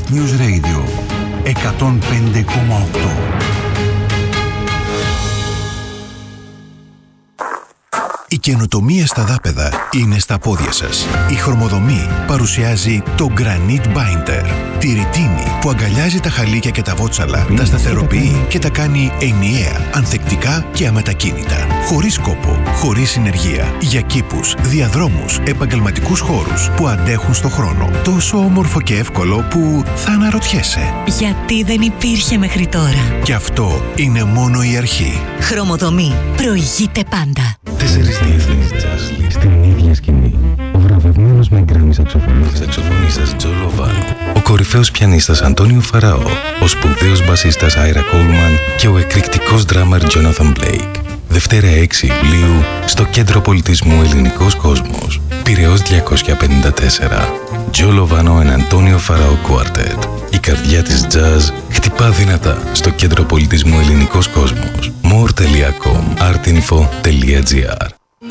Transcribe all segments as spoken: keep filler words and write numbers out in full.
Earth News Radio εκατόν πέντε κόμμα οκτώ. Η καινοτομία στα δάπεδα είναι στα πόδια σας. Η Χρωμοδομή παρουσιάζει το Granite Binder. Τη ρητίνη που αγκαλιάζει τα χαλίκια και τα βότσαλα, τα σταθεροποιεί και τα κάνει ενιαία, ανθεκτικά και αμετακίνητα. Χωρίς κόπο, χωρίς συνεργεία. Για κήπους, διαδρόμους, επαγγελματικούς χώρους που αντέχουν στο χρόνο. Τόσο όμορφο και εύκολο που θα αναρωτιέσαι. Γιατί δεν υπήρχε μέχρι τώρα. Και αυτό είναι μόνο η αρχή. Χρωμοδομή. Προηγείται πάντα. Τέσσερις διεθνείς jazz στην ίδια σκηνή. Ο βραβευμένος με γκράμι σαξοφωνίστας Τζο Λοβάνο. Ο κορυφαίος πιανίστας Αντώνιο Φαραώ. Ο σπουδαίος μπασίστας Άιρα Κόλμαν και ο εκρηκτικός ντράμερ Τζόναθαν Μπλέικ. Δευτέρα έξι Ιουλίου στο Κέντρο Πολιτισμού Ελληνικός Κόσμος. Πειραιώς διακόσια πενήντα τέσσερα. Τζο Λοβάνο and Αντώνιο Φαραώ Quartet. Η καρδιά της jazz χτυπά δυνατά στο Κέντρο Πολιτισμού Ελληνικός Κόσμος. more τελεία com artinfo τελεία gr.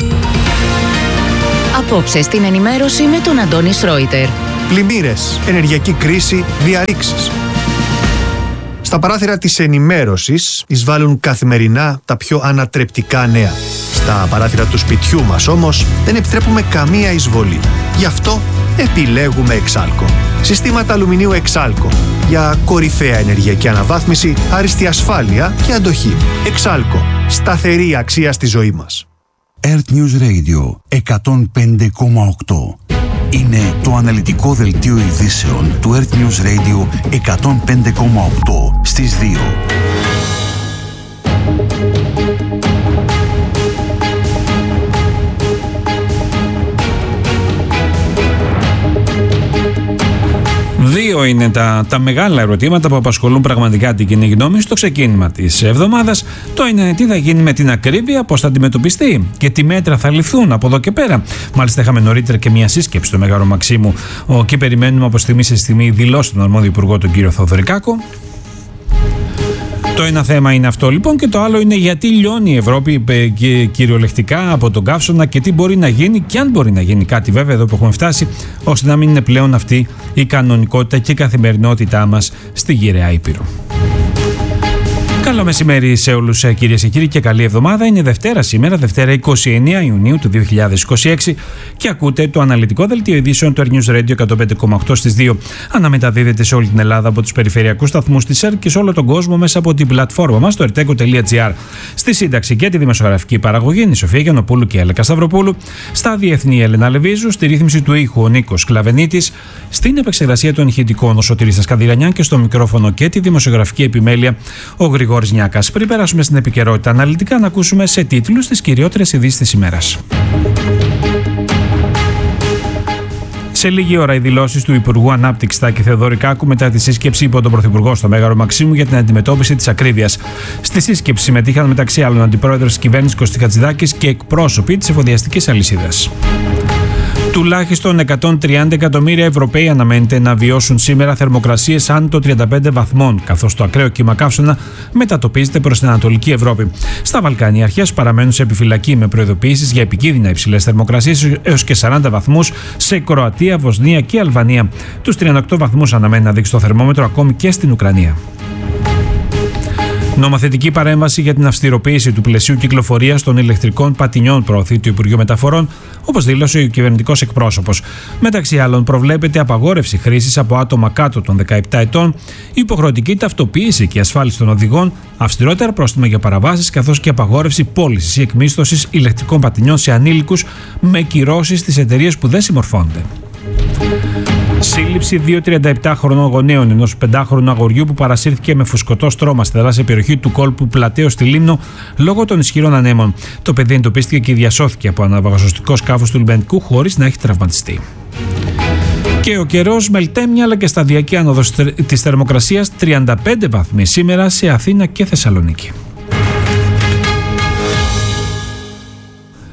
Απόψε στην ενημέρωση με τον Αντώνη Σρόιτερ. Πλημμύρες, ενεργειακή κρίση, διαρρήξεις. Στα παράθυρα της ενημέρωσης εισβάλλουν καθημερινά τα πιο ανατρεπτικά νέα. Στα παράθυρα του σπιτιού μας όμως δεν επιτρέπουμε καμία εισβολή. Γι' αυτό επιλέγουμε Εξάλκο. Συστήματα αλουμινίου Εξάλκο για κορυφαία ενεργειακή αναβάθμιση, άριστη ασφάλεια και αντοχή. Εξάλκο. Σταθερή αξία στη ζωή μας. Earth News Radio εκατόν πέντε κόμμα οκτώ. Είναι το αναλυτικό δελτίο ειδήσεων του Earth News Radio εκατόν πέντε κόμμα οκτώ στις δύο. Δύο είναι τα, τα μεγάλα ερωτήματα που απασχολούν πραγματικά την κοινή γνώμη στο ξεκίνημα της εβδομάδας. Το είναι τι θα γίνει με την ακρίβεια, πώς θα αντιμετωπιστεί και τι μέτρα θα ληφθούν από εδώ και πέρα. Μάλιστα, είχαμε νωρίτερα και μια σύσκεψη στο Μέγαρο Μαξίμου. Εκεί περιμένουμε από στιγμή σε στιγμή δηλώσει τον αρμόδιο υπουργό, τον κύριο Θοδωρικάκο. Το ένα θέμα είναι αυτό λοιπόν, και το άλλο είναι γιατί λιώνει η Ευρώπη κυριολεκτικά από τον καύσωνα και τι μπορεί να γίνει, και αν μπορεί να γίνει κάτι βέβαια εδώ που έχουμε φτάσει, ώστε να μην είναι πλέον αυτή η κανονικότητα και η καθημερινότητά μας στη γυραιά Ήπειρο. Καλό μεσημέρι σε όλους, κυρίες και κύριοι, και καλή εβδομάδα. Είναι Δευτέρα σήμερα, Δευτέρα εικοστή ενάτη Ιουνίου του δύο χιλιάδες είκοσι έξι, και ακούτε το αναλυτικό δελτίο ειδήσεων του Earth News Radio εκατόν πέντε κόμμα οκτώ στις δύο. Αναμεταδίδεται σε όλη την Ελλάδα από τους περιφερειακούς σταθμούς της ΕΡΤ και σε όλο τον κόσμο μέσα από την πλατφόρμα μας, το ερτέκο τελεία gr. Στη σύνταξη και τη δημοσιογραφική παραγωγή είναι η Σοφία Γιαννοπούλου και η Έλεκα Σταυροπούλου. Στα διεθνή, η Έλενα Λεβίζου. Στη ρύθμιση του ήχου ο Νίκος Κλαβενίτης. Στην επεξεργασία των ηχητικών ο Σωτήρης Καδηρανιάν και στο μικρόφωνο και τη δημοσιογραφική επιμέλεια ο Γρηγόρης Νιάκας. Πριν περάσουμε στην επικαιρότητα αναλυτικά, να ακούσουμε σε τίτλους τις κυριότερες ειδήσεις της ημέρας. Σε λίγη ώρα οι δηλώσεις του Υπουργού Ανάπτυξης Τάκη Θεοδωρικάκου μετά τη σύσκεψη υπό τον Πρωθυπουργό στο Μέγαρο Μαξίμου για την αντιμετώπιση της ακρίβειας. Στη σύσκεψη συμμετείχαν μεταξύ άλλων αντιπρόεδρος της κυβέρνησης Κωστή Χατζηδάκης και εκπρόσωποι της εφοδιαστικής αλυσίδας. Τουλάχιστον εκατόν τριάντα εκατομμύρια Ευρωπαίοι αναμένεται να βιώσουν σήμερα θερμοκρασίες άνω των τριάντα πέντε βαθμών, καθώς το ακραίο κύμα καύσωνα μετατοπίζεται προς την Ανατολική Ευρώπη. Στα Βαλκάνια, οι αρχές παραμένουν σε επιφυλακή με προειδοποιήσεις για επικίνδυνα υψηλές θερμοκρασίες έως και σαράντα βαθμούς σε Κροατία, Βοσνία και Αλβανία. Τους τριάντα οκτώ βαθμούς αναμένει να δείξει το θερμόμετρο ακόμη και στην Ουκρανία. Νομοθετική παρέμβαση για την αυστηροποίηση του πλαισίου κυκλοφορίας των ηλεκτρικών πατινιών προωθεί το Υπουργείο Μεταφορών, όπως δήλωσε ο κυβερνητικός εκπρόσωπος. Μεταξύ άλλων, προβλέπεται απαγόρευση χρήσης από άτομα κάτω των δεκαεπτά ετών, υποχρεωτική ταυτοποίηση και ασφάλιση των οδηγών, αυστηρότερα πρόστιμα για παραβάσεις, καθώς και απαγόρευση πώλησης ή εκμίσθωσης ηλεκτρικών πατινιών σε ανήλικους με κυρώσεις στις εταιρείες που δεν συμμορφώνονται. Σύλληψη δύο τριανταεπτάχρονων γονέων ενός πεντάχρονου αγοριού που παρασύρθηκε με φουσκωτό στρώμα στη θαλάσσια περιοχή του κόλπου Πλατέως στη Λίμνο λόγω των ισχυρών ανέμων. Το παιδί εντοπίστηκε και διασώθηκε από αναβαγασωστικό σκάφος του λιμενικού χωρίς να έχει τραυματιστεί. Και ο καιρός μελτέμια αλλά και σταδιακή άνοδος της θερμοκρασίας, τριάντα πέντε βαθμοί σήμερα σε Αθήνα και Θεσσαλονίκη.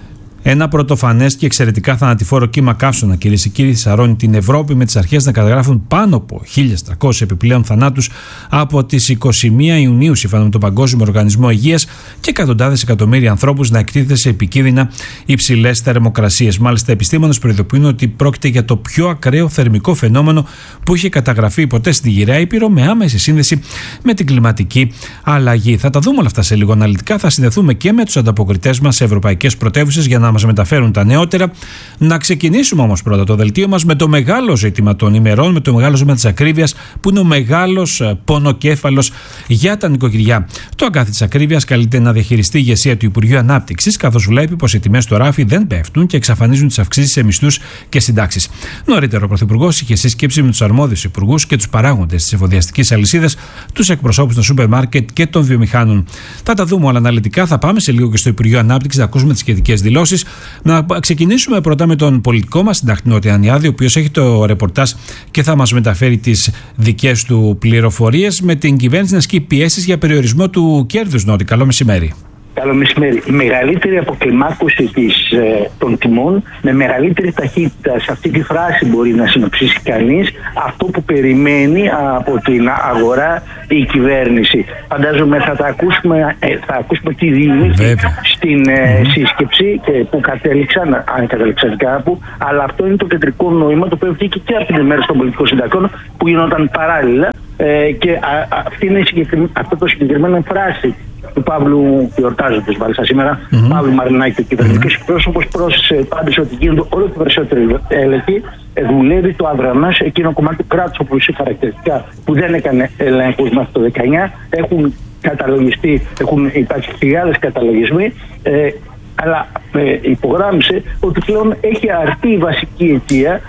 Ένα πρωτοφανές και εξαιρετικά θανατηφόρο κύμα καύσωνα, κυρίες και κύριοι, θυσαρρώνει την Ευρώπη, με τις αρχές να καταγράφουν πάνω από χίλια τριακόσιους επιπλέον θανάτους από τις είκοσι μία Ιουνίου, σύμφωνα με τον Παγκόσμιο Οργανισμό Υγείας, και εκατοντάδες εκατομμύρια ανθρώπους να εκτίθεται σε επικίνδυνα υψηλές θερμοκρασίες. Μάλιστα, επιστήμονες προειδοποιούν ότι πρόκειται για το πιο ακραίο θερμικό φαινόμενο που είχε καταγραφεί ποτέ στη Γυραιά Ήπειρο, με άμεση σύνδεση με την κλιματική αλλαγή. Θα τα δούμε όλα αυτά σε λίγο αναλυτικά. Θα συνδεθούμε και με τους ανταποκριτές μας σε ευρωπαϊκές πρωτεύουσες για να μας μεταφέρουν τα νεότερα. Να ξεκινήσουμε όμως πρώτα το δελτίο μας με το μεγάλο ζήτημα των ημερών, με το μεγάλο ζήτημα της ακρίβειας, που είναι ο μεγάλος πονοκέφαλος για τα νοικοκυριά. Το αγκάθι της ακρίβειας καλείται να διαχειριστεί η ηγεσία του Υπουργείου Ανάπτυξης, καθώς βλέπει πως οι τιμές στο ράφι δεν πέφτουν και εξαφανίζουν τις αυξήσεις σε μισθούς και συντάξεις. Νωρίτερα, ο Πρωθυπουργός είχε σύσκεψη με τους αρμόδιους υπουργούς και τους παράγοντες της εφοδιαστικής αλυσίδας, τους εκπροσώπους των σούπερ μάρκετ και των βιομηχάνων. Θα τα δούμε όλα αναλυτικά. Θα πάμε σε λίγο και στο Υπουργείο Ανάπτυξης να ακούσουμε τις σχετικές δηλώσεις. Να ξεκινήσουμε πρώτα με τον πολιτικό μας συντάκτη Νότι Ανιάδη, ο οποίος έχει το ρεπορτάζ και θα μας μεταφέρει τις δικές του πληροφορίες. Με την κυβέρνηση να ασκεί πιέσεις για περιορισμό του κέρδους. Νότι, καλό μεσημέρι. Καλό μεσημέρι. Η μεγαλύτερη αποκλιμάκωση της, ε, των τιμών με μεγαλύτερη ταχύτητα. Σε αυτή τη φράση μπορεί να συνοψίσει κανείς αυτό που περιμένει από την αγορά η κυβέρνηση. Φαντάζομαι θα τα ακούσουμε, ε, θα ακούσουμε τι διηγήθηκε στην ε, mm. σύσκεψη και που κατέληξαν, αν κατέληξαν κάπου, αλλά αυτό είναι το κεντρικό νόημα, το οποίο βγήκε και από την ημέρα των πολιτικών συντακτών που γινόταν παράλληλα, ε, και α, αυτή είναι αυτό το συγκεκριμένο φράση του Παύλου, γιορτάζοντα μάλιστα σήμερα, mm-hmm. Παύλου Μαρινάκη, ο κυβερνητικός mm-hmm. εκπρόσωπος, πρόσθεσε πάντως ότι γίνονται όλο και περισσότεροι έλεγχοι. Δουλεύει το αδρανάς, εκείνο κομμάτι του κράτους όπου είχε χαρακτηριστικά που δεν έκανε ελέγχους μέχρι το δεκαεννιά. Έχουν καταλογιστεί, έχουν υπάρξει χιλιάδες καταλογισμοί. Ε, αλλά ε, υπογράμμισε ότι πλέον έχει αρθεί η βασική αιτία α,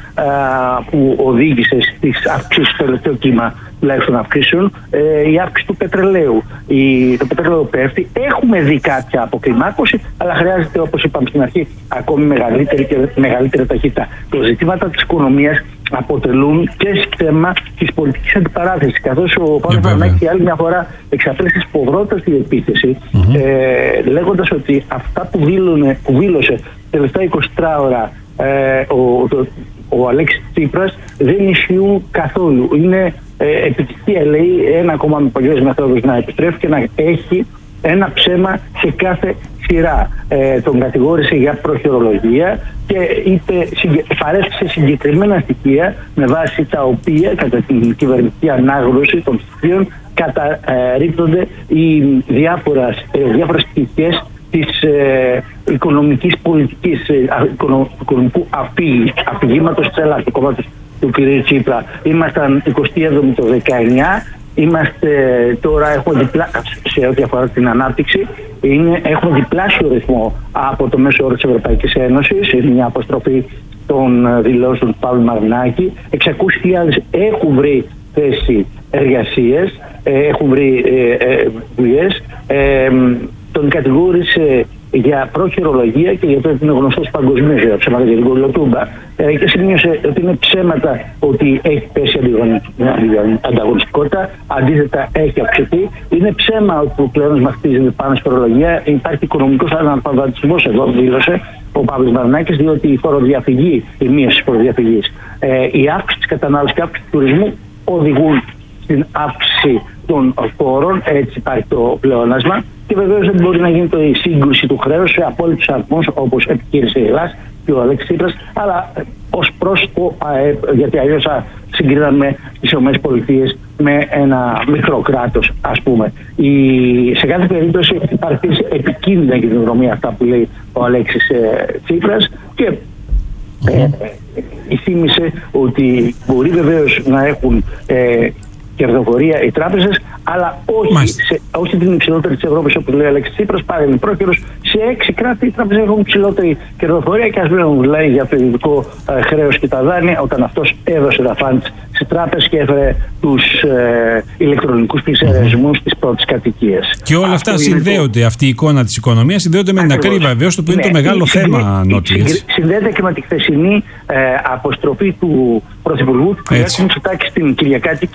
που οδήγησε στις αυξήσεις στο τελευταίο κύμα τουλάχιστον αυξήσεων, ε, η αύξηση του πετρελαίου. Η, το πετρέλαιο πέφτει. Έχουμε δει κάποια αποκλιμάκωση, αλλά χρειάζεται, όπως είπαμε στην αρχή, ακόμη μεγαλύτερη και μεγαλύτερη ταχύτητα. Τα ζητήματα της οικονομίας αποτελούν και θέμα της πολιτικής αντιπαράθεσης. Καθώς ο Παύλος Μαρινάκης άλλη μια φορά εξαπέλυσε σποδρότατη επίθεση, mm-hmm. ε, λέγοντας ότι αυτά που, δήλωνε, που δήλωσε τα τελευταία εικοσιτρία ώρα ε, ο, το, ο Αλέξης Τσίπρας δεν ισχύουν καθόλου. Είναι ε, επιτυχία, λέει, ένα κόμμα με παλιές μεθόδους να επιστρέφει και να έχει ένα ψέμα σε κάθε σειρά. Ε, τον κατηγόρησε για προχειρολογία και είπε, παρέστησε συγκεκριμένα στοιχεία με βάση τα οποία κατά την κυβερνητική ανάγνωση των στοιχείων καταρρίπτονται οι διάφορες, ε, διάφορες στοιχείες της ε, οικονομικής πολιτικής, ε, οικονο, οικονομικού αφηγήματος της Ελλάδας, του κόμματος του κ. Τσίπρα. Ήμασταν εικοστή έβδομη το δεκαεννιά, είμαστε τώρα, έχουμε διπλά, σε ό,τι αφορά την ανάπτυξη, είναι, έχουμε διπλάσιο ρυθμό από το μέσο όρο της Ευρωπαϊκής Ένωσης. Είναι μια αποστροφή των δηλώσεων του Παύλου Μαρινάκη. εξακόσιες χιλιάδες έχουν βρει θέση εργασίες, έχουν βρει δουλειές. Ε, ε, τον κατηγόρησε για προχειρολογία και για το ότι είναι γνωστός παγκοσμίως για ψέματα για την κολοτούμπα, ε, και σημείωσε ότι είναι ψέματα ότι έχει πέσει ανταγωνιστικότητα, αντίθετα έχει αυξηθεί. Είναι ψέμα ότι ο πλεόνασμα χτίζεται πάνω στη φορολογία. Υπάρχει οικονομικός αναλφαβητισμός εδώ, δήλωσε ο Παύλος Μαρινάκης, διότι η φοροδιαφυγή, η μείωση της φοροδιαφυγής, ε, η αύξηση της κατανάλωσης και η αύξηση του τουρισμού οδηγούν στην αύξηση των φόρων, έτσι υπάρχει το πλεόνασμα. Και βεβαίως δεν μπορεί να γίνει το η σύγκρουση του χρέους σε απόλυτους αριθμούς, όπως επιχείρησε η Ελλάδα και ο Αλέξης Τσίπρας, αλλά ως προς το ΑΕΠ, γιατί αλλιώς θα συγκρίναμε τις ΗΠΑ με ένα μικρό κράτος, ας πούμε. Η, σε κάθε περίπτωση υπάρχει επικίνδυνα για την δρομή αυτά που λέει ο Αλέξης ε, Τσίπρας και ε, θύμισε ότι μπορεί βεβαίως να έχουν ε, κερδοφορία οι τράπεζες, αλλά όχι, σε, όχι την υψηλότερη της Ευρώπης, όπως λέει ο Αλέξης Τσίπρας, πάρει είναι πρόκαιρος. Σε έξι κράτη οι τράπεζες έχουν υψηλότερη κερδοφορία και ας μην μιλάει για το ειδικό ε, χρέος και τα δάνεια, όταν αυτός έδωσε τα φαντς σε τράπεζες και έφερε τους ε, ηλεκτρονικούς πληστηριασμούς mm-hmm. της πρώτης κατοικίας. Και όλα αυτά συνδέονται, το... αυτή η εικόνα της οικονομίας συνδέονται με την ακρίβεια, βεβαίως, το οποίο ναι, είναι το μεγάλο συνδέ... θέμα, Νότιες. Συνδέεται και με τη χθεσινή ε, αποστροφή του Πρωθυπουργού του κ. Μητσοτάκη στην Κυριακάτικη ανάρτηση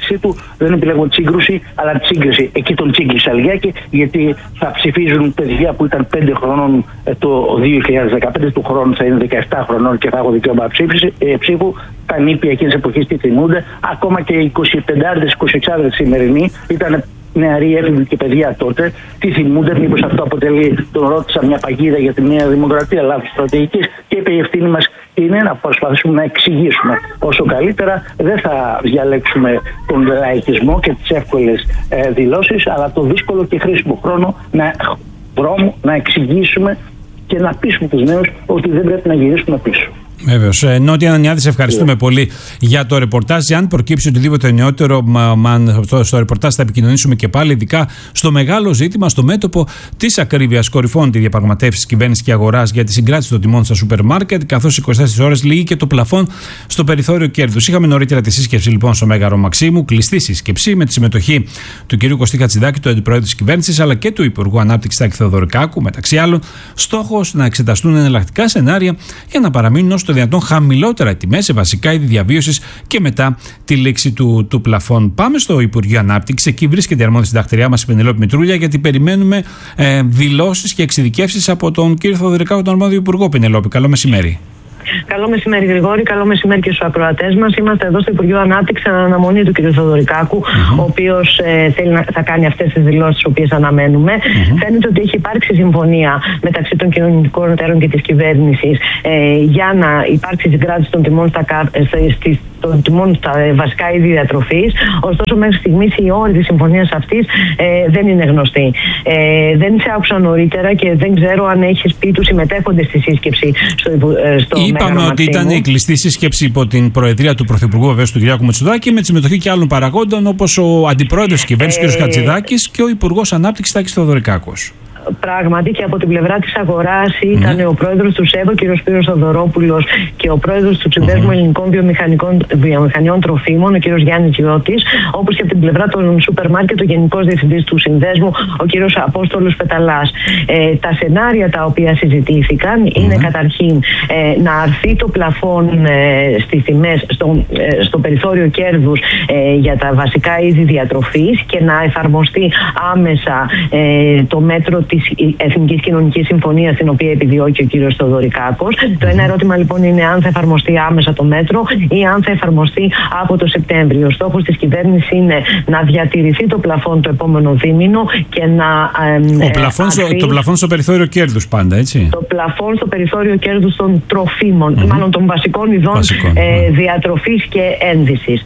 μεταξύ του, δεν επιλέγω τη σύγκρουση, αλλά τη σύγκριση. Εκεί τον τσίγκλισα λιγάκι, γιατί θα ψηφίζουν παιδιά που ήταν πέντε χρονών το δύο χιλιάδες δεκαπέντε, του χρόνου θα είναι δεκαεπτά χρονών και θα έχω δικαίωμα ψήφου. Τα νήπια εκείνης εποχής τι θυμούνται, ακόμα και οι εικοσιπεντάριδες, εικοσιεξάριδες σημερινοί ήταν νεαροί έφηβοι και παιδιά τότε. Τι θυμούνται, μήπως αυτό αποτελεί, τον ρώτησα, μια παγίδα για τη Νέα Δημοκρατία, λάθος στρατηγικής, και είπε η ευθύνη μας είναι να προσπαθήσουμε να εξηγήσουμε όσο καλύτερα. Δεν θα διαλέξουμε τον λαϊκισμό και τις εύκολες ε, δηλώσεις, αλλά το δύσκολο και χρήσιμο χρόνο να, δρόμο, να εξηγήσουμε και να πείσουμε τους νέους ότι δεν πρέπει να γυρίσουμε πίσω. Βέβαιος. Νότια Ανανιάδη, σε ευχαριστούμε yeah. πολύ για το ρεπορτάζ. Αν προκύψει οτιδήποτε νεότερο, μα, μα, στο, στο ρεπορτάζ θα επικοινωνήσουμε και πάλι, ειδικά στο μεγάλο ζήτημα, στο μέτωπο της ακρίβειας. Κορυφώνουν τη διαπραγματεύσεις κυβέρνησης και αγοράς για τη συγκράτηση των τιμών στα σούπερ μάρκετ, καθώς είκοσι τέσσερις ώρες λύγει και το πλαφόν στο περιθώριο κέρδους. Είχαμε νωρίτερα τη σύσκεψη λοιπόν στο Μέγαρο Μαξίμου, κλειστή σύσκεψη με τη συμμετοχή του κ. Κωστή Χατζηδάκη, του Αντιπροέδρου της Κυβέρνησης, αλλά και του Υπουργού Ανάπτυξης Τάκη Θεοδωρικάκου, μεταξύ άλλων. Στόχος να εξεταστούν εναλλακτικά σενάρια για να παραμείνουν όσο το δυνατόν χαμηλότερα οι τιμές σε βασικά είδη διαβίωσης και μετά τη λήξη του, του πλαφών. Πάμε στο Υπουργείο Ανάπτυξης. Εκεί βρίσκεται η αρμόδια συντακτηριά μας, η Πενελόπη Μητρούλια, γιατί περιμένουμε ε, δηλώσεις και εξειδικεύσεις από τον κύριο Θεοδωρικάκου, τον αρμόδιο Υπουργό. Πενελόπη, καλό μεσημέρι. Καλό μεσημέρι, Γρηγόρη. Καλό μεσημέρι και στους ακροατές μας. Είμαστε εδώ στο Υπουργείο Ανάπτυξης, αναμονή του κ. Θεοδωρικάκου, mm-hmm. ο οποίος ε, θέλει να θα κάνει αυτές τις δηλώσεις, τις οποίες αναμένουμε. Mm-hmm. Φαίνεται ότι έχει υπάρξει συμφωνία μεταξύ των κοινωνικών εταίρων και της κυβέρνησης ε, για να υπάρξει συγκράτηση των τιμών στα, στις των τιμών στα βασικά είδη διατροφής. Ωστόσο, μέχρι στιγμής οι όροι της συμφωνίας αυτής ε, δεν είναι γνωστοί. Ε, δεν σε άκουσα νωρίτερα και δεν ξέρω αν έχεις πει τους συμμετέχοντες στη σύσκεψη στο, ε, στο Είπαμε ότι ήταν η κλειστή σύσκεψη υπό την προεδρία του Πρωθυπουργού, βεβαίως, του Κυριάκου Μητσοτάκη, με τη συμμετοχή και άλλων παραγόντων, όπως ο Αντιπρόεδρος της Κυβέρνησης, ε, κ. Χατζηδάκης, και ο Υπουργός Ανάπτυξης Τάκης Θεοδωρικάκος. Πράγματι, και από την πλευρά της αγοράς ήταν mm. ο πρόεδρος του ΣΕΒΟ, κ. Σπύρος Θοδωρόπουλος, και ο πρόεδρος του Συνδέσμου mm. Ελληνικών Βιομηχανιών Τροφίμων, ο κ. Γιάννης Γιώτης, όπως και από την πλευρά των σούπερ μάρκετ, ο Γενικός Διευθυντής του Συνδέσμου, ο κ. Απόστολος Πεταλάς. Ε, τα σενάρια τα οποία συζητήθηκαν mm. είναι καταρχήν ε, να αρθεί το πλαφόν ε, στις τιμές, στο, ε, στο περιθώριο κέρδους ε, για τα βασικά είδη διατροφής και να εφαρμοστεί άμεσα ε, το μέτρο της Εθνικής Κοινωνικής Συμφωνίας, την οποία επιδιώκει ο κύριος Θεοδωρικάκος. Mm-hmm. Το ένα ερώτημα λοιπόν είναι αν θα εφαρμοστεί άμεσα το μέτρο ή αν θα εφαρμοστεί από το Σεπτέμβριο. Ο στόχος της κυβέρνησης είναι να διατηρηθεί το πλαφόν το επόμενο δίμηνο και να. Ε, ο πλαφόν ε, στο, το πλαφόν στο περιθώριο κέρδους πάντα, έτσι. Το πλαφόν στο περιθώριο κέρδους των τροφίμων, mm-hmm. μάλλον των βασικών ειδών βασικών, ε, ναι. διατροφής και ένδυσης.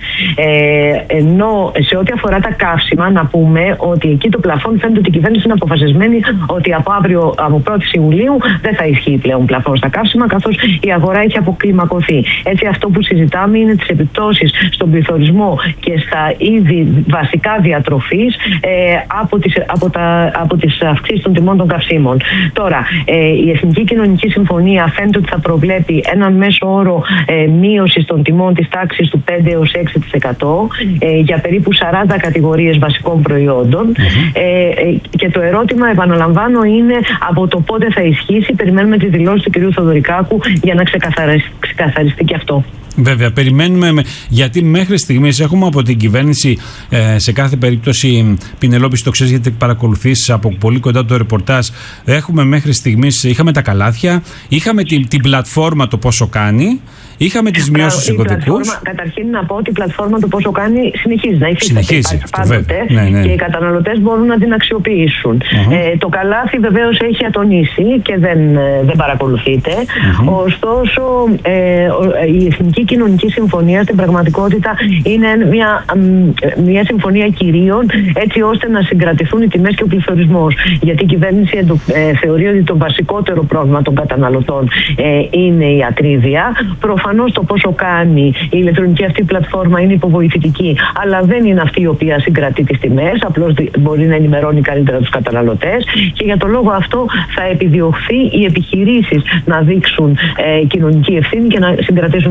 Ε, ενώ σε ό,τι αφορά τα καύσιμα, να πούμε ότι εκεί το πλαφόν φαίνεται ότι η κυβέρνηση είναι αποφασισμένη ότι από αύριο, από πρώτη Ιουλίου, δεν θα ισχύει πλέον πλαφόν στα καύσιμα, καθώς η αγορά έχει αποκλιμακωθεί. Έτσι, αυτό που συζητάμε είναι τις επιπτώσεις στον πληθωρισμό και στα είδη βασικά διατροφής ε, από, τις, από, τα, από τις αυξήσεις των τιμών των καυσίμων. Τώρα, ε, η Εθνική Κοινωνική Συμφωνία φαίνεται ότι θα προβλέπει έναν μέσο όρο ε, μείωσης των τιμών της τάξης του πέντε έως έξι τοις εκατό ε, για περίπου σαράντα κατηγορίες βασικών προϊόντων. Mm-hmm. Ε, ε, και το ερώτημα, επαναλαμβάνω, είναι από το πότε θα ισχύσει. Περιμένουμε τη δηλώση του κ. Θεοδωρικάκου για να ξεκαθαριστεί, ξεκαθαριστεί και αυτό. Βέβαια, περιμένουμε, γιατί μέχρι στιγμής έχουμε από την κυβέρνηση ε, σε κάθε περίπτωση, Πινελόπη, το ξέρεις γιατί παρακολουθείς από πολύ κοντά το ρεπορτάζ, έχουμε μέχρι στιγμής, είχαμε τα καλάθια, είχαμε την, την πλατφόρμα το πόσο κάνει, είχαμε τις μειώσεις στους κωδικούς. Καταρχήν να πω ότι η πλατφόρμα το πόσο κάνει συνεχίζει να υφίσταται. Συνεχίζει αυτό, πάντοτε, ναι, ναι. Και οι καταναλωτές μπορούν να την αξιοποιήσουν. Uh-huh. Ε, το καλάθι βεβαίως έχει ατονίσει και δεν, δεν παρακολουθείται. Uh-huh. Ωστόσο, ε, η Εθνική Κοινωνική Συμφωνία στην πραγματικότητα είναι μια, μια συμφωνία κυρίων, έτσι ώστε να συγκρατηθούν οι τιμές και ο πληθωρισμός. Γιατί η κυβέρνηση εντο, ε, θεωρεί ότι το βασικότερο πρόβλημα των καταναλωτών ε, είναι η ακρίβεια. Προφανώς το πόσο κάνει η ηλεκτρονική αυτή πλατφόρμα είναι υποβοηθητική, αλλά δεν είναι αυτή η οποία συγκρατεί τις τιμές, απλώς μπορεί να ενημερώνει καλύτερα τους καταναλωτές, και για τον λόγο αυτό θα επιδιωχθεί οι επιχειρήσεις να δείξουν ε, κοινωνική ευθύνη και να συγκρατήσουν τις τιμές.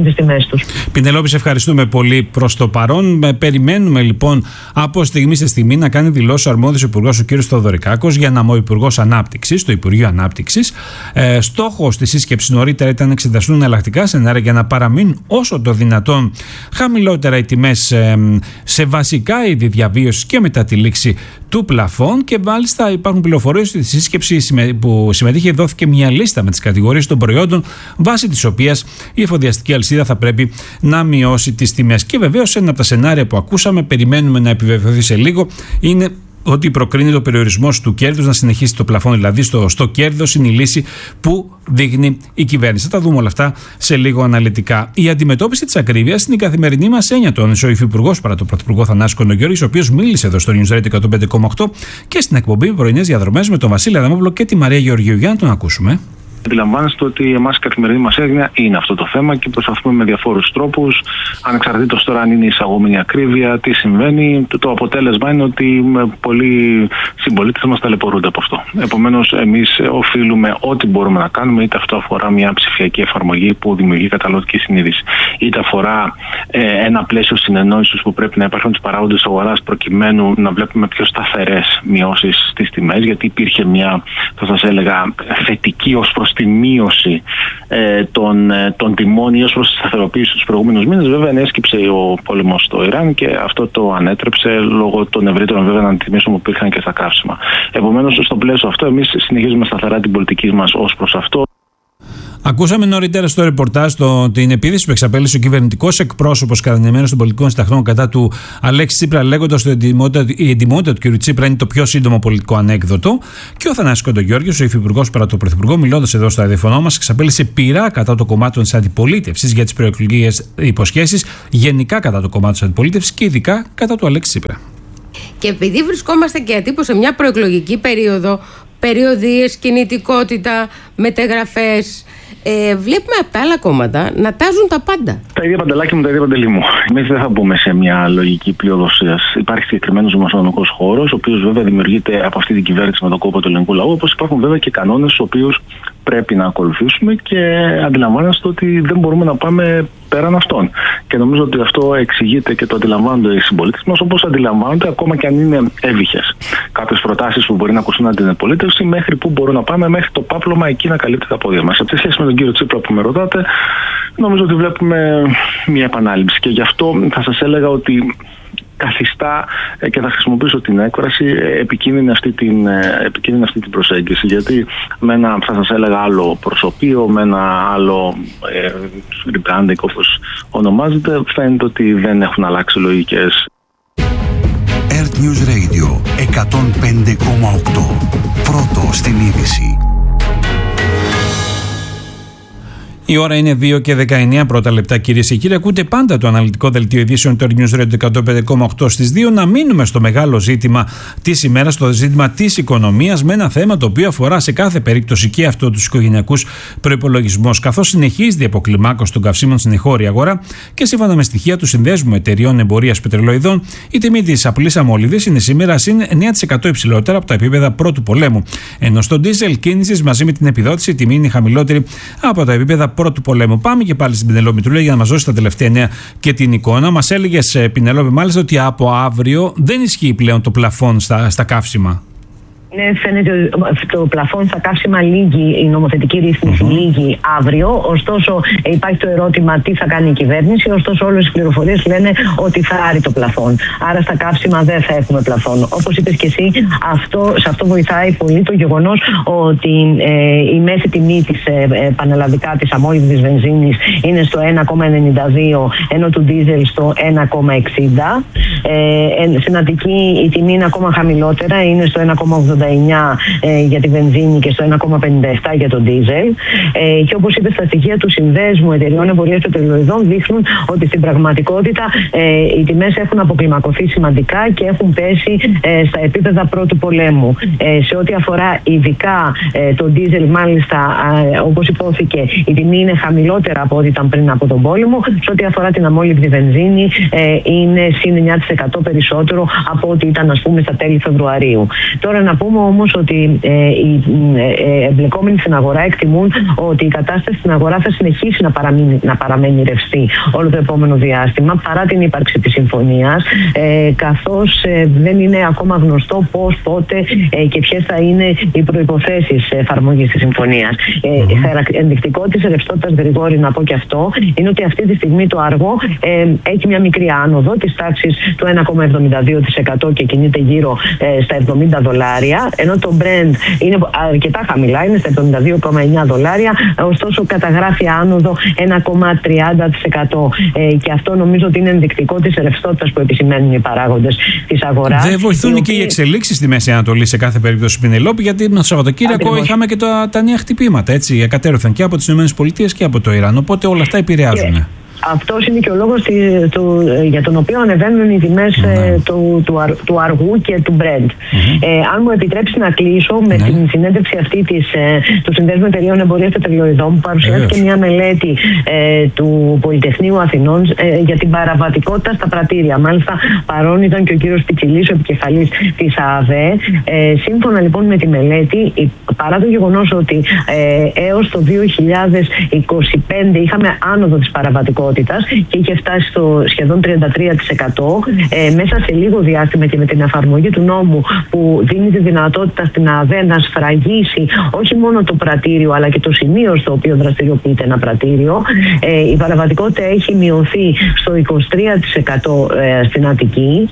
δουλειές τους. Πινελόπη, σε ευχαριστούμε πολύ προς το παρόν. Περιμένουμε λοιπόν από στιγμή σε στιγμή να κάνει δηλώσεις ο αρμόδιος υπουργός, ο κ. Θοδωρικάκος, για να ο Υπουργός Ανάπτυξης, το Υπουργείο Ανάπτυξης. Ε, στόχος της σύσκεψης νωρίτερα ήταν να εξεταστούν εναλλακτικά σενάρια για να παραμείνουν όσο το δυνατόν χαμηλότερα οι τιμές ε, σε βασικά είδη διαβίωσης και μετά τη λήξη του πλαφών. Και μάλιστα υπάρχουν πληροφορίες ότι στη σύσκεψη που συμμετείχε δόθηκε μια λίστα με τις κατηγορίες των προϊόντων βάσει της οποίας η εφοδιαστική αλυσίδα θα πρέπει να μειώσει τις τιμές. Και βεβαίως ένα από τα σενάρια που ακούσαμε, περιμένουμε να επιβεβαιωθεί σε λίγο, είναι ότι προκρίνεται ο περιορισμός του κέρδους, να συνεχίσει το πλαφόν δηλαδή στο, στο κέρδος, είναι η λύση που δείχνει η κυβέρνηση. Θα τα δούμε όλα αυτά σε λίγο αναλυτικά. Η αντιμετώπιση της ακρίβειας είναι η καθημερινή μας έννοια, τόνισε ο Υφυπουργός παρά τον Πρωθυπουργό Θανάση Κοντογιώργη, ο οποίος μίλησε εδώ στο News Radio εκατόν πέντε κόμμα οκτώ και στην εκπομπή Πρωινές Διαδρομές με τον Βασίλη Αδαμόπουλο και τη Μαρία Γεωργίου. Για να τον ακούσουμε. Αντιλαμβάνεστε ότι εμάς η καθημερινή μας έγνοια είναι αυτό το θέμα και προσπαθούμε με διαφόρους τρόπους, ανεξαρτήτως τώρα αν είναι εισαγόμενη ακρίβεια, τι συμβαίνει. Το αποτέλεσμα είναι ότι πολλοί συμπολίτες μας ταλαιπωρούνται από αυτό. Επομένως, εμείς οφείλουμε ό,τι μπορούμε να κάνουμε, είτε αυτό αφορά μια ψηφιακή εφαρμογή που δημιουργεί καταναλωτική συνείδηση, είτε αφορά ε, ένα πλαίσιο συνεννόησης που πρέπει να υπάρχουν στους παράγοντες αγοράς προκειμένου να βλέπουμε πιο σταθερές μειώσεις στις τιμές, γιατί υπήρχε μια, θα σας έλεγα, θετική ως προς τη μείωση ε, των, ε, των τιμών ή ως προς τη σταθεροποίηση τους προηγούμενους μήνες. Βέβαια, ενέσκυψε ο πόλεμος στο Ιράν και αυτό το ανέτρεψε λόγω των ευρύτερων βέβαια αντιτιμήσεων που υπήρχαν και στα καύσιμα. Επομένως, στο πλαίσιο αυτό, εμείς συνεχίζουμε σταθερά την πολιτική μας ως προς αυτό. Ακούσαμε νωρίτερα στο ρεπορτάζ το, την επίθεση που εξαπέλυσε ο κυβερνητικός εκπρόσωπος κατά την ενημέρωση των πολιτικών συνταγών κατά του Αλέξη Τσίπρα, λέγοντας ότι η εντιμότητα του κ. Τσίπρα είναι το πιο σύντομο πολιτικό ανέκδοτο. Και ο Θανάσης Κοντογιώργης, ο υφυπουργός παρά τον πρωθυπουργό, μιλώντας εδώ στο ραδιοφωνό μας, εξαπέλυσε πειρά κατά το κομμάτι της αντιπολίτευσης για τις προεκλογικές υποσχέσεις, γενικά κατά το κομμάτι της αντιπολίτευσης και ειδικά κατά του Αλέξη Τσίπρα. Και επειδή βρισκόμαστε και ατύπως σε μια προεκλογική περίοδο, περιοδίες, κινητικότητα, μετεγραφές, Ε, βλέπουμε από τα άλλα κόμματα να τάζουν τα πάντα. Τα ίδια Παντελάκη μου, τα ίδια Παντελή μου. Εμείς δεν θα μπούμε σε μια λογική πλειοδοσίας. Υπάρχει συγκεκριμένος δημοσιονομικός χώρος, ο οποίος βέβαια δημιουργείται από αυτή την κυβέρνηση με τον κόπο του ελληνικού λαού, όπως υπάρχουν βέβαια και κανόνες τους οποίους πρέπει να ακολουθήσουμε και αντιλαμβάνεστε ότι δεν μπορούμε να πάμε πέραν αυτών. Και νομίζω ότι αυτό εξηγείται και το αντιλαμβάνονται οι συμπολίτες μας, όπως αντιλαμβάνονται ακόμα και αν είναι εύυχες κάποιες προτάσεις που μπορεί να ακούσουν από την αντιπολίτευση, μέχρι που μπορούν να πάμε, μέχρι το πάπλωμα εκεί να καλύπτει τα πόδια μας. Σε σχέση με τον κύριο Τσίπρα που με ρωτάτε, νομίζω ότι βλέπουμε μια επανάληψη και γι' αυτό θα σας έλεγα ότι καθιστά και θα χρησιμοποιήσω την έκφραση επικίνδυνη αυτή την, επικίνδυνη αυτή την προσέγγιση, γιατί με ένα, θα σας έλεγα, άλλο προσωπείο, με ένα άλλο ε, rebranding όπως ονομάζεται, φαίνεται ότι δεν έχουν αλλάξει λογικές. Earth News Radio εκατόν πέντε κόμμα οκτώ. Πρώτο στην είδηση. Η ώρα είναι δύο και δεκαεννέα πρώτα λεπτά, κυρίες και κύριοι. Ακούτε πάντα το αναλυτικό δελτίο ειδήσεων του News Radio εκατόν πέντε κόμμα οκτώ στις δύο. Να μείνουμε στο μεγάλο ζήτημα της ημέρας, το ζήτημα της οικονομίας, με ένα θέμα το οποίο αφορά σε κάθε περίπτωση και αυτό τους οικογενειακούς προϋπολογισμούς. Καθώς συνεχίζεται η αποκλιμάκωση των καυσίμων στην εγχώρια αγορά και σύμφωνα με στοιχεία του Συνδέσμου Εταιριών Εμπορίας Πετρελοειδών, η τιμή της απλής αμμολύδης είναι σήμερα συν εννέα τοις εκατό υψηλότερα από τα επίπεδα πρώτου πολέμου. Ενώ στο ντίζελ κίνησης μαζί με την επιδότηση η τιμή είναι χαμηλότερη από τα επίπεδα πρώτου πολέμου. Πάμε και πάλι στην Πινελόπη Μητρούλα για να μας δώσει τα τελευταία νέα και την εικόνα. Μας έλεγες, Πινελόπη, μάλιστα ότι από αύριο δεν ισχύει πλέον το πλαφόν στα, στα καύσιμα. Ναι, φαίνεται ότι το πλαφόν στα καύσιμα λύγει, η νομοθετική ρύθμιση mm-hmm. λύγει αύριο. Ωστόσο, υπάρχει το ερώτημα τι θα κάνει η κυβέρνηση. Ωστόσο, όλες οι πληροφορίες λένε ότι θα άρει το πλαφόν. Άρα, στα καύσιμα δεν θα έχουμε πλαφόν. Όπως είπες και εσύ, αυτό, σε αυτό βοηθάει πολύ το γεγονός ότι ε, η μέση τιμή της ε, πανελλαδικά της αμμόλυβδης βενζίνης είναι στο ένα κόμμα ενενήντα δύο, ενώ του ντίζελ στο ένα κόμμα εξήντα. Ε, στην Αττική η τιμή είναι ακόμα χαμηλότερα, είναι στο ένα κόμμα ογδόντα εννιά ε, για τη βενζίνη και στο ένα κόμμα πενήντα επτά για τον ντίζελ. Ε, και όπως είπες, τα στοιχεία του Συνδέσμου Εταιριών Εμπορίας Πετρελοειδών δείχνουν ότι στην πραγματικότητα ε, οι τιμές έχουν αποκλιμακωθεί σημαντικά και έχουν πέσει ε, στα επίπεδα πρώτου πολέμου. Ε, σε ό,τι αφορά ειδικά ε, τον ντίζελ, μάλιστα, ε, όπως υπόθηκε, η τιμή είναι χαμηλότερα από ό,τι ήταν πριν από τον πόλεμο. Σε ό,τι αφορά την αμμόλυβδη βενζίνη, ε, είναι συν εννέα τοις εκατό περισσότερο από ό,τι ήταν, ας πούμε, στα τέλη Φεβρουαρίου. Τώρα να πούμε πούμε όμως ότι ε, οι ε, εμπλεκόμενοι στην αγορά εκτιμούν ότι η κατάσταση στην αγορά θα συνεχίσει να παραμείνει, να παραμένει ρευστή όλο το επόμενο διάστημα παρά την ύπαρξη της συμφωνίας, ε, καθώς ε, δεν είναι ακόμα γνωστό πώς, πότε ε, και ποιες θα είναι οι προϋποθέσεις εφαρμογής της συμφωνίας. Ε, ενδεικτικό της ρευστότητας, Γρηγόρη, να πω και αυτό, είναι ότι αυτή τη στιγμή το άργο ε, έχει μια μικρή άνοδο της τάξης του ένα κόμμα εβδομήντα δύο τοις εκατό και κινείται γύρω ε, στα εβδομήντα δολάρια, ενώ το Brent είναι αρκετά χαμηλά, είναι στα εβδομήντα δύο κόμμα εννιά δολάρια, ωστόσο καταγράφει άνοδο ένα κόμμα τριάντα τοις εκατό. Ε, και αυτό νομίζω ότι είναι ενδεικτικό της ρευστότητας που επισημαίνουν οι παράγοντες της αγοράς. Δεν βοηθούν και οι εξελίξεις στη Μέση Ανατολή σε κάθε περίπτωση, Πινελόπη, γιατί το Σαββατοκύριακο Ακριβώς. είχαμε και τα, τα νέα χτυπήματα. Έτσι, εκατέρωθαν και από τις ΗΠΑ και από το Ιράν. Οπότε όλα αυτά επηρεάζουν. Yeah. Αυτός είναι και ο λόγος τη, του, για τον οποίο ανεβαίνουν οι τιμές ναι. του, του, αρ, του αργού και του Brent. Mm-hmm. Ε, αν μου επιτρέψει να κλείσω με ναι. την συνέντευξη αυτή της, ε, του Συνδέσμου Εταιρείων Εμπορίας Πετρελαιοειδών, που παρουσιάστηκε μια μελέτη ε, του Πολυτεχνείου Αθηνών ε, για την παραβατικότητα στα πρατήρια. Μάλιστα, παρόν ήταν και ο κύριος Πιτσιλής, ο επικεφαλής της ΑΑΒΕ. Ε, σύμφωνα λοιπόν με τη μελέτη, παρά το γεγονός ότι ε, έως το δύο χιλιάδες είκοσι πέντε είχαμε άνοδο της παραβατικότητας και είχε φτάσει στο σχεδόν τριάντα τρία τοις εκατό, ε, μέσα σε λίγο διάστημα και με την εφαρμογή του νόμου που δίνει τη δυνατότητα στην ΑΑΒΕ να σφραγίσει όχι μόνο το πρατήριο αλλά και το σημείο στο οποίο δραστηριοποιείται ένα πρατήριο, ε, η παραβατικότητα έχει μειωθεί στο είκοσι τρία τοις εκατό ε, στην Αττική.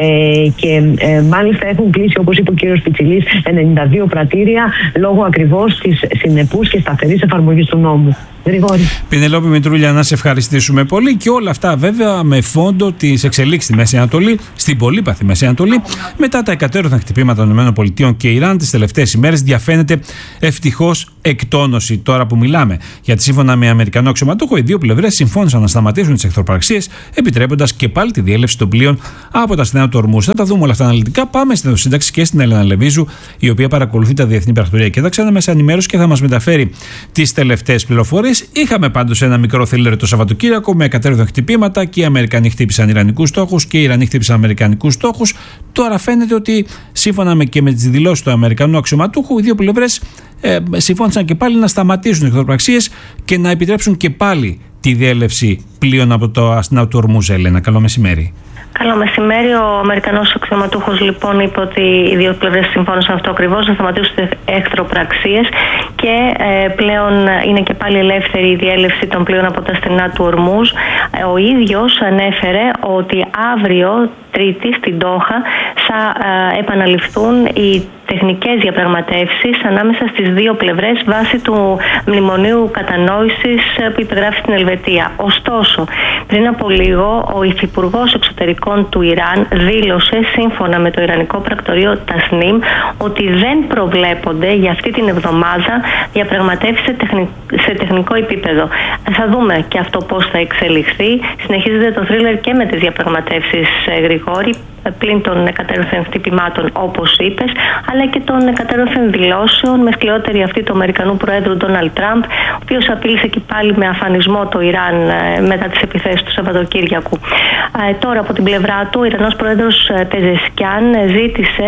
Ε, και ε, μάλιστα έχουν κλείσει, όπως είπε ο κύριος Πιτσιλής, ενενήντα δύο πρατήρια λόγω ακριβώς της συνεπούς και σταθερής εφαρμογής του νόμου. Γρηγόρη. Πινελόπη Μητρούλια, να σε ευχαριστήσουμε πολύ, και όλα αυτά βέβαια με φόντο τις εξελίξεις στη Μέση Ανατολή, στην πολύπαθη Μέση Ανατολή. Μετά τα εκατέρωθεν χτυπήματα των ΗΠΑ και Ιράν τις τελευταίες ημέρες, διαφαίνεται ευτυχώς εκτόνωση τώρα που μιλάμε. Γιατί σύμφωνα με Αμερικανό αξιωματούχο, οι δύο πλευρές συμφώνησαν να σταματήσουν τις εχθροπραξίες, επιτρέποντας και πάλι τη διέλευση των πλοίων από τα στενά του Ορμούζ. Θα τα δούμε όλα αυτά αναλυτικά. Πάμε στην σύνταξη και στην Έλενα Λεβίζου, η οποία παρακολουθεί τα διεθνή πρακτορία και τα ξένα μέσα ενημέρωση και θα μας μεταφέρει τις τελευταίες πληροφορίες. Είχαμε πάντως ένα μικρό θρίλερ το Σαββατοκύριακο με εκατέρωθεν χτυπήματα, και οι Αμερικανοί χτύπησαν Ιρανικούς στόχους και οι Ιρανοί χτύπησαν Αμερικανικούς στόχους. Τώρα φαίνεται ότι σύμφωνα με, και με τις δηλώσεις του Αμερικανού αξιωματούχου, οι δύο πλευρές ε, συμφώνησαν και πάλι να σταματήσουν τις εχθροπραξίες και να επιτρέψουν και πάλι τη διέλευση πλοίων από το αστυνά του Ορμούζ. Έλενα, καλό μεσημέρι. Καλό μεσημέρι. Ο Αμερικανός αξιωματούχος λοιπόν είπε ότι οι δύο πλευρές συμφώνησαν αυτό ακριβώς, να σταματήσουν τις εχθροπραξίες και ε, πλέον είναι και πάλι ελεύθερη η διέλευση των πλοίων από τα στενά του Ορμούζ. Ε, ο ίδιος ανέφερε ότι αύριο, Τρίτη, στην Ντόχα, θα ε, επαναληφθούν οι τεχνικές διαπραγματεύσεις ανάμεσα στις δύο πλευρές βάσει του μνημονίου κατανόησης που υπεγράφει στην Ελβετία. Ωστόσο, πριν από λίγο, ο υφυπουργός εξωτερικών του Ιράν δήλωσε, σύμφωνα με το Ιρανικό πρακτορείο Τασνίμ, ότι δεν προβλέπονται για αυτή την εβδομάδα διαπραγματεύσεις σε, τεχνη... σε τεχνικό επίπεδο. Θα δούμε και αυτό πώς θα εξελιχθεί. Συνεχίζεται το θρίλερ και με τις διαπραγματεύσεις, Γρηγόρη, πλην των εκατέρωθεν χτυπημάτων, όπως είπες, αλλά και των εκατέρωθεν δηλώσεων, με σκληρότερη αυτή του Αμερικανού Προέδρου Ντόναλντ Τραμπ, ο οποίος απείλησε και πάλι με αφανισμό το Ιράν μετά τις επιθέσεις του Σαββατοκύριακου. Ε, τώρα, από την πλευρά του, ο Ιρανός Πρόεδρος Πεζεσκιάν ζήτησε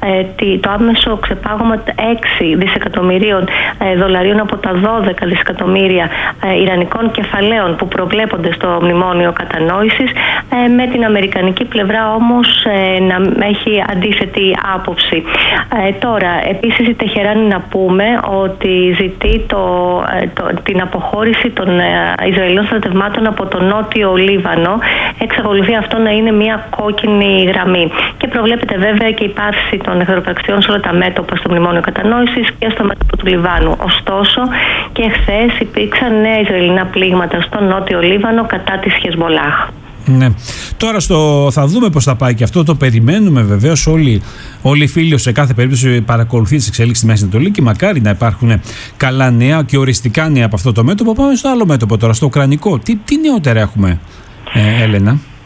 ε, το άμεσο ξεπάγωμα έξι δισεκατομμυρίων ε, δολαρίων από τα δώδεκα δισεκατομμύρια ε, ιρανικών κεφαλαίων που προβλέπονται στο μνημόνιο κατανόησης, ε, με την αμερικανική πλευρά όμως να έχει αντίθετη άποψη. Ε, τώρα, επίσης η Τεχεράνη, να πούμε ότι ζητεί το, το, την αποχώρηση των Ισραηλινών στρατευμάτων από το νότιο Λίβανο. Εξακολουθεί αυτό να είναι μια κόκκινη γραμμή. Και προβλέπεται βέβαια και η πάυση των εχθροπραξιών σε όλα τα μέτωπα στο μνημόνιο κατανόησης και στο μέτωπο του Λιβάνου. Ωστόσο, και χθες υπήρξαν νέα Ισραηλινά πλήγματα στο νότιο Λίβανο κατά της Χεσμολάχ. Ναι. Τώρα στο, θα δούμε πώς θα πάει και αυτό. Το περιμένουμε βεβαίως. Όλοι, όλοι οι φίλοι σε κάθε περίπτωση παρακολουθεί τις εξέλιξεις στη Μέση Ανατολή και μακάρι να υπάρχουν καλά νέα και οριστικά νέα από αυτό το μέτωπο. Πάμε στο άλλο μέτωπο τώρα, στο ουκρανικό. Τι, τι νεότερα έχουμε, ε, Έλενα?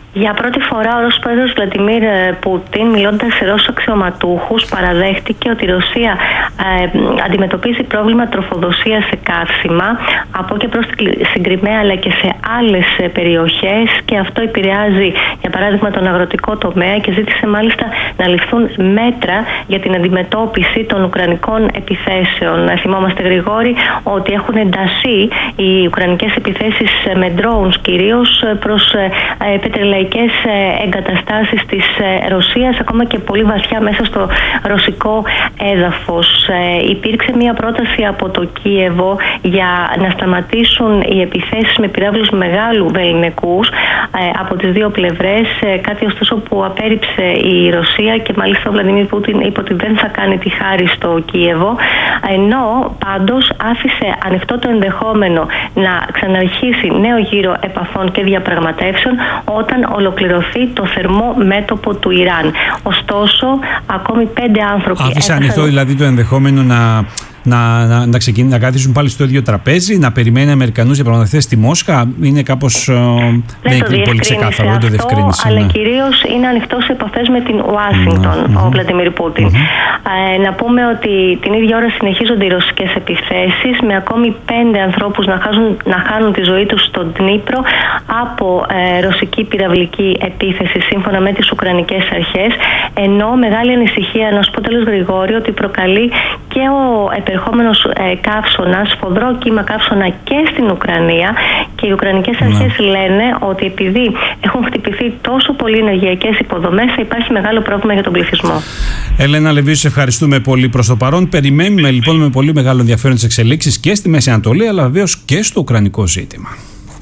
Για πρώτη φορά ο Ρώσος πρόεδρος Βλαντιμίρ Πούτιν, μιλώντας σε Ρώσους αξιωματούχους, παραδέχτηκε ότι η Ρωσία ε, αντιμετωπίζει πρόβλημα τροφοδοσίας σε καύσιμα από και προς τη συγκριμαία αλλά και σε άλλες περιοχές, και αυτό επηρεάζει για παράδειγμα τον αγροτικό τομέα, και ζήτησε μάλιστα να ληφθούν μέτρα για την αντιμετώπιση των ουκρανικών επιθέσεων. Θυμόμαστε, Γρηγόρη, ότι έχουν ενταθεί οι ουκρανικές επιθέσεις με drones κυρίως προς ε, πετρελαϊκές εγκαταστάσεις της Ρωσίας, ακόμα και πολύ βαθιά μέσα στο ρωσικό έδαφος. Ε, υπήρξε μια πρόταση από το Κίεβο για να σταματήσουν οι επιθέσεις με πυράβλους μεγάλου βεληνικούς ε, από τις δύο πλευρές, ε, κάτι ωστόσο που απέρριψε η Ρωσία, και μάλιστα ο Βλαντιμίρ Πούτιν είπε ότι δεν θα κάνει τη χάρη στο Κίεβο, ενώ πάντως άφησε ανοιχτό το ενδεχόμενο να ξαναρχίσει νέο γύρο επαφών και διαπραγματεύσεων όταν ολοκληρωθεί το θερμό μέτωπο του Ιράν. Ωστόσο, ακόμη πέντε άνθρωποι... Άφησε ανοιχτό δηλαδή το ενδεχόμενο να... Να, να, να, ξεκινήσουν, να καθίσουν πάλι στο ίδιο τραπέζι, να περιμένει Αμερικανούς διαπραγματευτές στη Μόσχα. Είναι κάπως. Δεν είναι πολύ ξεκάθαρο, δεν το διευκρίνησε. Αλλά ναι. κυρίως είναι ανοιχτό σε επαφές με την Ουάσιγκτον, mm-hmm. ο Βλαντιμίρ Πούτιν. Mm-hmm. Ε, να πούμε ότι την ίδια ώρα συνεχίζονται οι ρωσικές επιθέσεις, με ακόμη πέντε ανθρώπους να, χάσουν, να χάνουν τη ζωή τους στον Ντνίπρο από ε, ρωσική πυραυλική επίθεση, σύμφωνα με τις ουκρανικές αρχές. Ενώ μεγάλη ανησυχία, να σου πω τέλος, Γρηγόρη, ότι προκαλεί και ο επερχόμενος ε, καύσωνας, σφοδρό κύμα καύσωνα και στην Ουκρανία, και οι ουκρανικές αρχές ναι. λένε ότι επειδή έχουν χτυπηθεί τόσο πολλοί ενεργειακές υποδομές, θα υπάρχει μεγάλο πρόβλημα για τον πληθυσμό. Έλενα Λεβίου, σε ευχαριστούμε πολύ προς το παρόν. Περιμένουμε λοιπόν με πολύ μεγάλο ενδιαφέρον τις εξελίξεις και στη Μέση Ανατολή, αλλά βεβαίως και στο ουκρανικό ζήτημα.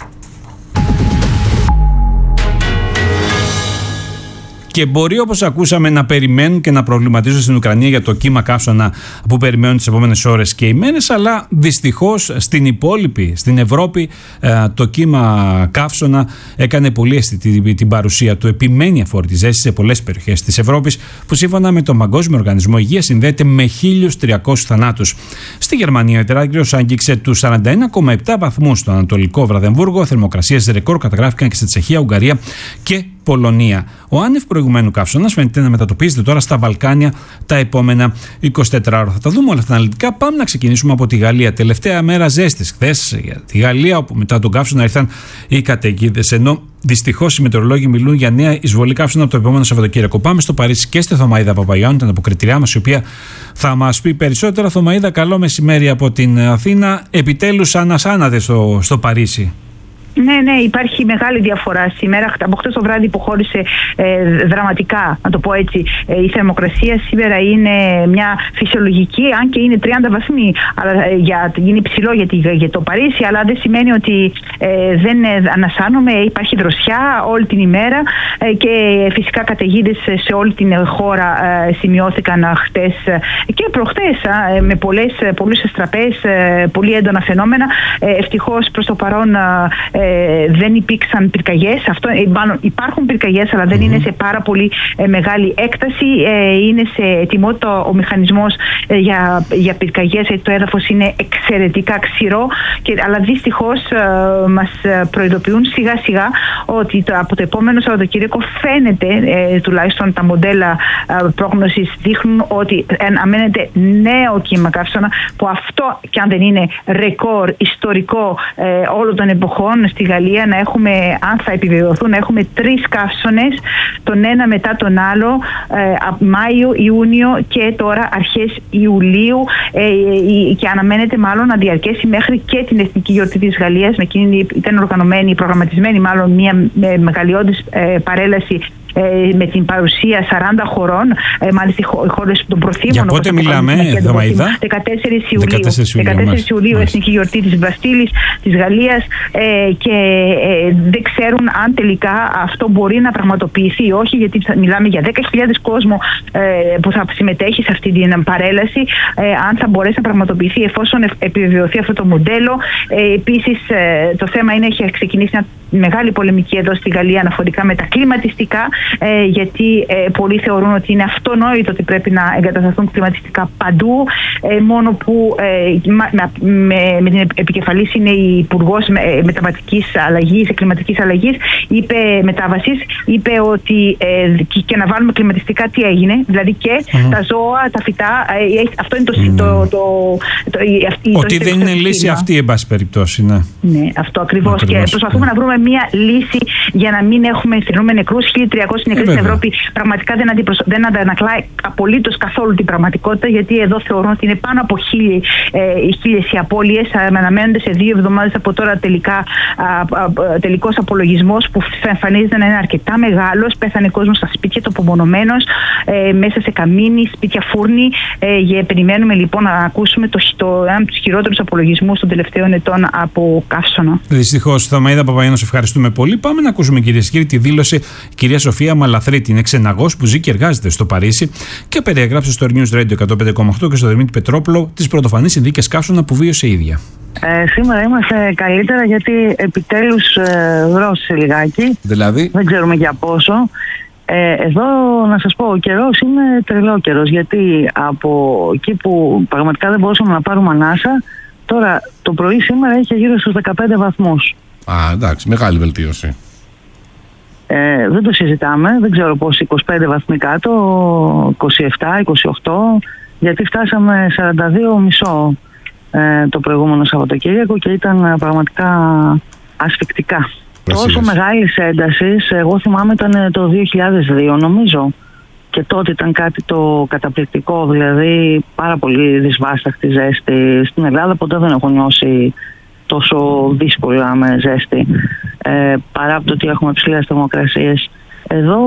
Και μπορεί, όπως ακούσαμε, να περιμένουν και να προβληματίζουν στην Ουκρανία για το κύμα καύσωνα που περιμένουν τις επόμενες ώρες και ημέρες, αλλά δυστυχώς στην υπόλοιπη, στην Ευρώπη, το κύμα καύσωνα έκανε πολύ αισθητή την παρουσία του. Επιμένει αφορτιζέσεις σε πολλές περιοχές της Ευρώπης, που σύμφωνα με τον Παγκόσμιο Οργανισμό Υγείας συνδέεται με χίλιους τριακόσιους θανάτους. Στη Γερμανία, ο τεράστιος άγγιξε τους σαράντα ένα κόμμα επτά βαθμούς στο Ανατολικό Βραδεμβούργο. Θερμοκρασίες ρεκόρ καταγράφηκαν και στη Τσεχία, Ουγγαρία και Πολωνία. Ο άνευ προηγουμένου καύσωνας φαίνεται να μετατοπίζεται τώρα στα Βαλκάνια τα επόμενα εικοσιτέσσερις ώρα. Θα τα δούμε όλα αυτά αναλυτικά. Πάμε να ξεκινήσουμε από τη Γαλλία. Τελευταία μέρα ζέστης χθες για τη Γαλλία, όπου μετά τον καύσωνα ήρθαν οι καταιγίδες. Ενώ δυστυχώς οι μετεωρολόγοι μιλούν για νέα εισβολή καύσωνα από το επόμενο Σαββατοκύριακο. Πάμε στο Παρίσι και στη Θωμαΐδα Παπαγιάννου, την αποκριτηριά μας, η οποία θα μας πει περισσότερα. Θωμαΐδα, καλό μεσημέρι από την Αθήνα. Επιτέλους ανασάνατε στο, στο Παρίσι. Ναι, ναι, υπάρχει μεγάλη διαφορά σήμερα. Από χτες το βράδυ υποχώρησε ε, δραματικά, να το πω έτσι, ε, η θερμοκρασία. Σήμερα είναι μια φυσιολογική, αν και είναι τριάντα βαθμοί. Αλλά, ε, για, είναι υψηλό για, για το Παρίσι, αλλά δεν σημαίνει ότι ε, δεν ανασάνουμε. Υπάρχει δροσιά όλη την ημέρα ε, και φυσικά καταιγίδες σε όλη την χώρα ε, σημειώθηκαν χτες και προχτές ε, με πολλές, πολλές αστραπές, ε, πολύ έντονα φαινόμενα. Ε, ευτυχώς προς το παρόν ε, δεν υπήρξαν πυρκαγιές. Αυτό, υπάρχουν πυρκαγιές, αλλά δεν mm-hmm. είναι σε πάρα πολύ ε, μεγάλη έκταση. Ε, είναι σε ετοιμότητα ο μηχανισμός ε, για, για πυρκαγιές. Το έδαφος είναι εξαιρετικά ξηρό, και, αλλά δυστυχώς ε, μας προειδοποιούν σιγά σιγά ότι το, από το επόμενο Σαββατοκύριακο φαίνεται, ε, τουλάχιστον τα μοντέλα ε, πρόγνωσης δείχνουν ότι ε, αμένεται νέο κύμα καύσωνα, που αυτό και αν δεν είναι ρεκόρ ιστορικό ε, όλων των εποχών στη Γαλλία, να έχουμε, αν θα επιβεβαιωθούν, να έχουμε τρεις καύσωνες, τον ένα μετά τον άλλο, ε, Μάιο, Ιούνιο και τώρα αρχές Ιουλίου, ε, και αναμένεται μάλλον να διαρκέσει μέχρι και την Εθνική Γιορτή της Γαλλίας. Με εκείνη ήταν οργανωμένη, προγραμματισμένη μάλλον μια μεγαλειώδης ε, παρέλαση με την παρουσία σαράντα χωρών, μάλιστα οι χώρες των προθήμων. Για πότε μιλάμε, Θωμαΐδα? δεκατέσσερις Ιουλίου, δεκατέσσερις Ιουλίου Εθνική Γιορτή της Βαστίλης, της Γαλλίας, ε, και ε, δεν ξέρουν αν τελικά αυτό μπορεί να πραγματοποιηθεί ή όχι, γιατί μιλάμε για δέκα χιλιάδες κόσμο ε, που θα συμμετέχει σε αυτή την παρέλαση, ε, αν θα μπορέσει να πραγματοποιηθεί εφόσον επιβεβαιωθεί αυτό το μοντέλο. Ε, επίσης, ε, το θέμα είναι, έχει ξεκινήσει μια μεγάλη πολεμική εδώ στη Γαλλία αναφορικά με τα κλιματιστικά, ε, γιατί ε, πολλοί θεωρούν ότι είναι αυτονόητο ότι πρέπει να εγκατασταθούν κλιματιστικά παντού, ε, μόνο που ε, με, με, με την επικεφαλής είναι η Υπουργός Μεταβατικής Αλλαγής, Κλιματικής Αλλαγής, είπε, μετάβασης, είπε ότι ε, και να βάλουμε κλιματιστικά τι έγινε, δηλαδή και mm. τα ζώα, τα φυτά, ε, αυτό είναι το... Mm. το, το, το, το ότι το δεν είναι λύση αυτή, εν πάση περιπτώσει, ναι. Ναι, αυτό ακριβώς. Και προσπαθούμε ναι. να βρούμε μια λύση για να μην έχουμε στρινούμε νεκρούς. χίλια τριακόσιοι νεκροί στην Ευρώπη πραγματικά δεν, αντιπροσω... δεν αντανακλάει απολύτως καθόλου την πραγματικότητα, γιατί εδώ θεωρούν ότι είναι πάνω από χίλιοι, ε, χίλιες οι απώλειες. Αναμένονται σε δύο εβδομάδες από τώρα τελικά, α, α, τελικός απολογισμός που εμφανίζεται να είναι αρκετά μεγάλος. Πέθανε κόσμος στα σπίτια, απομονωμένος, ε, μέσα σε καμίνι, σπίτια φούρνη. Ε, περιμένουμε λοιπόν να ακούσουμε το, το, ένα από τους χειρότερους απολογισμούς των τελευταίων ετών από καύσωνα. Δυστυχώς, Θωμαΐδα Παπαγιάννου, σε ευχαριστούμε πολύ. Πάμε να ακούσουμε, κυρίες και κύριοι, τη δήλωση η κυρία Σοφία Μαλαθρίτη. Είναι ξεναγός που ζει και εργάζεται στο Παρίσι και περιέγραψε στο News Radio εκατόν πέντε κόμμα οκτώ και στο Δημήτρη Πετρόπουλο τις πρωτοφανείς συνθήκες καύσωνα που βίωσε η ίδια. Ε, σήμερα είμαστε καλύτερα γιατί επιτέλους ε, δρόσε λιγάκι. Δηλαδή. Δεν ξέρουμε για πόσο. Ε, εδώ να σας πω, ο καιρός είναι τρελό καιρός, γιατί από εκεί που πραγματικά δεν μπορούσαμε να πάρουμε ανάσα, τώρα το πρωί σήμερα είχε γύρω στους δεκαπέντε βαθμούς. Α, εντάξει, μεγάλη βελτίωση. Ε, δεν το συζητάμε, δεν ξέρω πώς, είκοσι πέντε βαθμοί κάτω, είκοσι επτά, είκοσι οκτώ, γιατί φτάσαμε σαράντα δύο κόμμα πέντε ε, το προηγούμενο Σαββατοκύριακο και ήταν πραγματικά ασφυκτικά. Τόσο μεγάλης έντασης, εγώ θυμάμαι ήταν το δύο χιλιάδες δύο νομίζω, και τότε ήταν κάτι το καταπληκτικό, δηλαδή πάρα πολύ δυσβάσταχτη ζέστη. Στην Ελλάδα ποτέ δεν έχω νιώσει τόσο δύσκολα με ζέστη, ε, παρά από το ότι έχουμε ψηλές θερμοκρασίες. Εδώ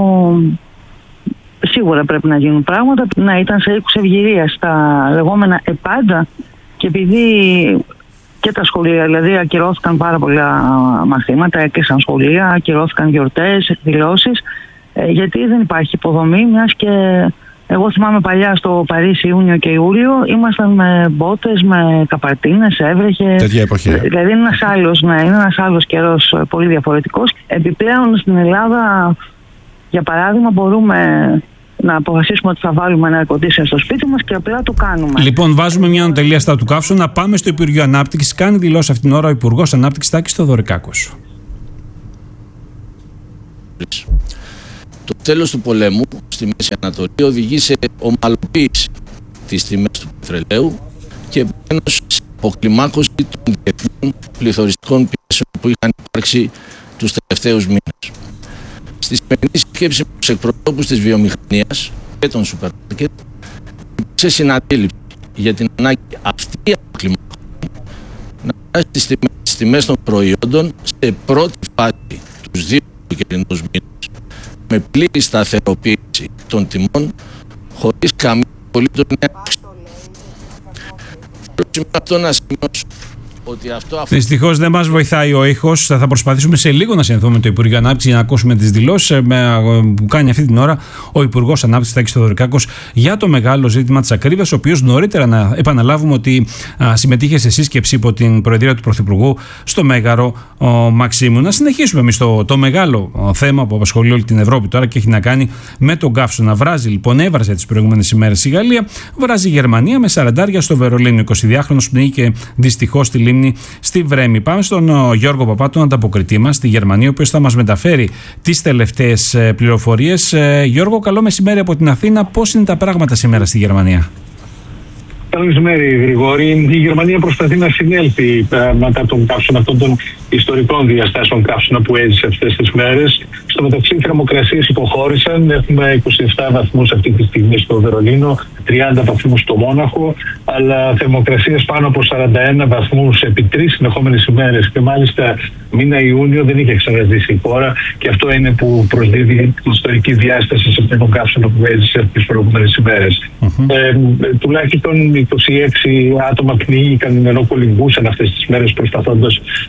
σίγουρα πρέπει να γίνουν πράγματα, να ήταν σε οίκους ευγυρίας τα λεγόμενα επάντα, και επειδή και τα σχολεία, δηλαδή ακυρώθηκαν πάρα πολλά μαθήματα, έκλεισαν σχολεία, ακυρώθηκαν γιορτές, εκδηλώσεις, ε, γιατί δεν υπάρχει υποδομή, μιας και εγώ θυμάμαι παλιά στο Παρίσι Ιούνιο και Ιούλιο ήμασταν με μπότες, με καπαρτίνες, έβρεχε. Τέτοια εποχή. Δηλαδή είναι ένας άλλος, ναι, είναι ένας άλλος καιρός πολύ διαφορετικός. Επιπλέον στην Ελλάδα, για παράδειγμα, μπορούμε να αποφασίσουμε ότι θα βάλουμε ένα air conditioner στο σπίτι μας και απλά το κάνουμε. Λοιπόν, βάζουμε μια τελεία στα του καύσωνα. Πάμε στο Υπουργείο Ανάπτυξης. Κάνει δηλώσει αυτήν την ώρα ο Υπουργός Ανάπτυξης Τάκης Θεοδωρικάκος. Το τέλος του πολέμου στη Μέση Ανατολή οδηγεί σε ομαλοποίηση της τιμής του πετρελαίου και επομένως σε αποκλιμάκωση των διεθνών πληθωριστικών πιέσεων που είχαν υπάρξει τους τελευταίους μήνες. Στη σημερινή συσκέψη με τους εκπροσώπους της βιομηχανίας και των σούπερ μάρκετ υπήρξε συναντήληψη για την ανάγκη αυτή η αποκλιμάκωση να φτάσει στις τιμές, στις τιμές των προϊόντων σε πρώτη φάση τους δύο καιρινούς μήνες, με πλήρη σταθεροποίηση των τιμών χωρίς καμία απολύτως νέα αύξηση. Θέλω σήμερα αυτό να σημειώσω ότι αυτό... Δυστυχώς δεν μας βοηθάει ο ήχος. Θα προσπαθήσουμε σε λίγο να συνδεθούμε με το Υπουργείο Ανάπτυξης για να ακούσουμε τις δηλώσεις που κάνει αυτή την ώρα ο Υπουργός Ανάπτυξης Τάκης Θεοδωρικάκος για το μεγάλο ζήτημα της ακρίβειας, ο οποίος νωρίτερα, να επαναλάβουμε, ότι α, συμμετείχε σε σύσκεψη υπό την Προεδρία του Πρωθυπουργού στο Μέγαρο ο, Μαξίμου. Να συνεχίσουμε εμείς το, το μεγάλο ο, θέμα που απασχολεί όλη την Ευρώπη τώρα και έχει να κάνει με τον καύσωνα. Βράζει λοιπόν, έβραζε τις προηγούμενες ημέρες η Γαλλία, βράζει η Γερμανία με σαραντάρια στο Βερολίνο. εικοσιδυάχρονος πνίγηκε δυστυχώς στη λίμνη στη Βρέμη. Πάμε στον ο, Γιώργο Παπά, τον ανταποκριτή μας στη Γερμανία, ο οποίος θα μας μεταφέρει τις τελευταίες ε, πληροφορίες. Ε, Γιώργο, καλό μεσημέρι από την Αθήνα. Πώς είναι τα πράγματα σήμερα στη Γερμανία? Καλό μεσημέρι, Γρηγόρη. Η Γερμανία προσπαθεί να συνέλθει ε, μετά τον καύσωνα, αυτών των ιστορικών διαστάσεων καύσωνα που έζησε αυτές τις μέρες. Στο μεταξύ, οι θερμοκρασίες υποχώρησαν. Έχουμε είκοσι επτά βαθμούς αυτή τη στιγμή στο Βερολίνο, τριάντα βαθμούς στο Μόναχο, αλλά θερμοκρασίες πάνω από σαράντα ένα βαθμούς επί τρεις συνεχόμενες ημέρες. Και μάλιστα μήνα Ιούνιο δεν είχε ξαναζήσει η χώρα, και αυτό είναι που προσδίδει την ιστορική διάσταση σε αυτόν τον καύσωνα που έζησε τις προηγούμενες ημέρες. Mm-hmm. Ε, τουλάχιστον είκοσι έξι άτομα πνίγηκαν ενώ κολυμπούσαν αυτές τις μέρες προσπαθώντας να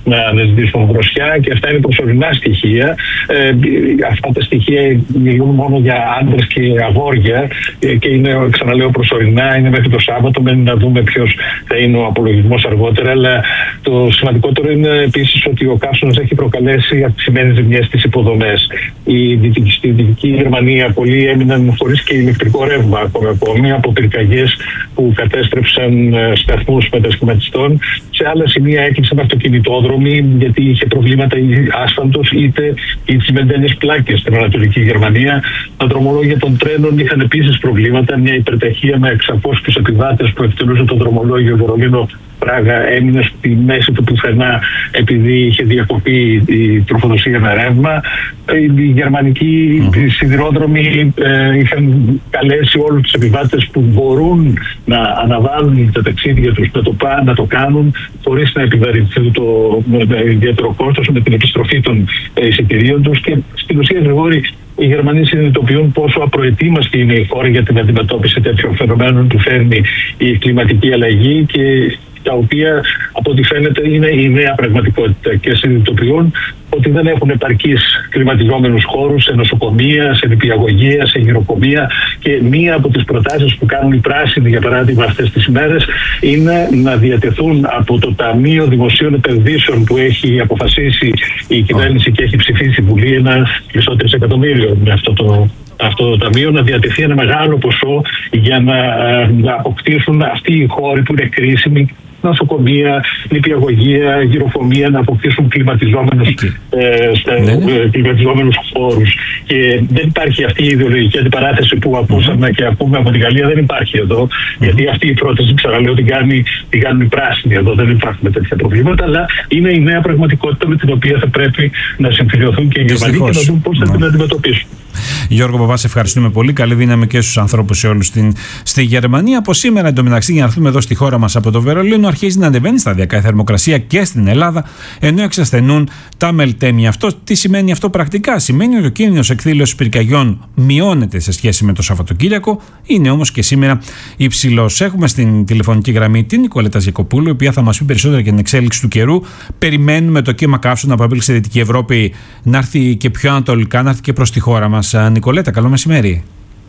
αναζητήσουν δροσιά και αυτά είναι προσωρινά στοιχεία. Ε, αυτά τα στοιχεία μιλούν μόνο για άντρες και αγόρια ε, και είναι, ξαναλέω, προσωρινά, είναι μέχρι το Σάββατο, μένει να δούμε ποιος θα είναι ο απολογισμός αργότερα, αλλά το σημαντικότερο είναι επίσης ότι ο καύσωνας έχει προκαλέσει αυξημένες ζημιές στις υποδομές. Η, στη Δυτική Γερμανία πολλοί έμειναν χωρίς και ηλεκτρικό ρεύμα ακόμη από πυρκαγιές που κατέστρεψαν σταθμούς μετασχηματιστών. Σε άλλα σημεία έκλεισαν αυτοκινητόδρομοι γιατί είχε προβλήματα η άσφαλτος είτε οι τσιμεντένιες πλάκες στην Ανατολική Γερμανία. Τα δρομολόγια των τρένων είχαν επίσης προβλήματα. Μια υπερταχεία με εξακόσιους επιβάτες που εκτελούσε το δρομολόγιο Βερολίνο-Πράγα έμεινε στη μέση του πουθενά επειδή είχε διακοπεί η τροφοδοσία με ρεύμα. Οι γερμανικοί mm. σιδηρόδρομοι ε, είχαν καλέσει όλους τους επιβάτες που μπορούν να αναβάλουν τα ταξίδια τους να το, πά, να το κάνουν χωρίς να επιβαρυνθούν το ιδιαίτερο κόστος με την επιστροφή των ε, εισιτηρίων τους. Και στην ουσία, Γρηγόρη, οι Γερμανοί συνειδητοποιούν πόσο απροετοίμαστη είναι η χώρα για την αντιμετώπιση τέτοιων φαινομένων που φέρνει η κλιματική αλλαγή και τα οποία από ό,τι φαίνεται είναι η νέα πραγματικότητα και συνειδητοποιούν ότι δεν έχουν επαρκείς κλιματιζόμενους χώρους σε νοσοκομεία, σε νηπιαγωγεία, σε γυροκομεία και μία από τις προτάσεις που κάνουν οι πράσινοι για παράδειγμα αυτές τις ημέρες είναι να διατεθούν από το Ταμείο Δημοσίων Επενδύσεων που έχει αποφασίσει η κυβέρνηση και έχει ψηφίσει η Βουλή ένα μισό τρισεκατομμύριο με αυτό το αυτό το ταμείο, να διατεθεί ένα μεγάλο ποσό για να, να αποκτήσουν αυτοί οι χώροι που είναι κρίσιμοι, νοσοκομεία, νηπιαγωγεία, γυροφωμεία, να αποκτήσουν κλιματιζόμενους, ε, στα, ναι, ναι. Ε, κλιματιζόμενους χώρους. Και δεν υπάρχει αυτή η ιδεολογική αντιπαράθεση που ακούσαμε mm. και ακούμε από την Γαλλία, δεν υπάρχει εδώ. Mm. Γιατί αυτή η πρόταση, ξαναλέω, την, κάνει, την κάνουν οι πράσινοι εδώ, δεν υπάρχουν τέτοια προβλήματα, αλλά είναι η νέα πραγματικότητα με την οποία θα πρέπει να συμφιλειωθούν και οι Γερμανοί και να δουν πώς θα mm. την αντιμετωπίσουν. Γιώργο Παπά, σε ευχαριστούμε πολύ. Καλή δύναμη και στους ανθρώπους σε όλους στην, στη Γερμανία. Από σήμερα, εντωμεταξύ, για να έρθουμε εδώ στη χώρα μας από το Βερολίνο, αρχίζει να ανεβαίνει σταδιακά η θερμοκρασία και στην Ελλάδα, ενώ εξασθενούν τα μελτέμια. Αυτό τι σημαίνει αυτό πρακτικά? Σημαίνει ότι ο κίνδυνος εκδήλωσης πυρκαγιών μειώνεται σε σχέση με το Σαββατοκύριακο, είναι όμως και σήμερα υψηλός. Έχουμε στην τηλεφωνική γραμμή την Νικολέτα Ζεκοπούλου, η οποία θα μας πει περισσότερα για την εξέλιξη του καιρού. Περιμένουμε το κύμα καύσωνα που έπληξε στη Δυτική Ευρώπη να έρθει και πιο ανατολικά, να έρθει και προς τη χώρα μας. Νικολέτα, καλό μεσημέρι.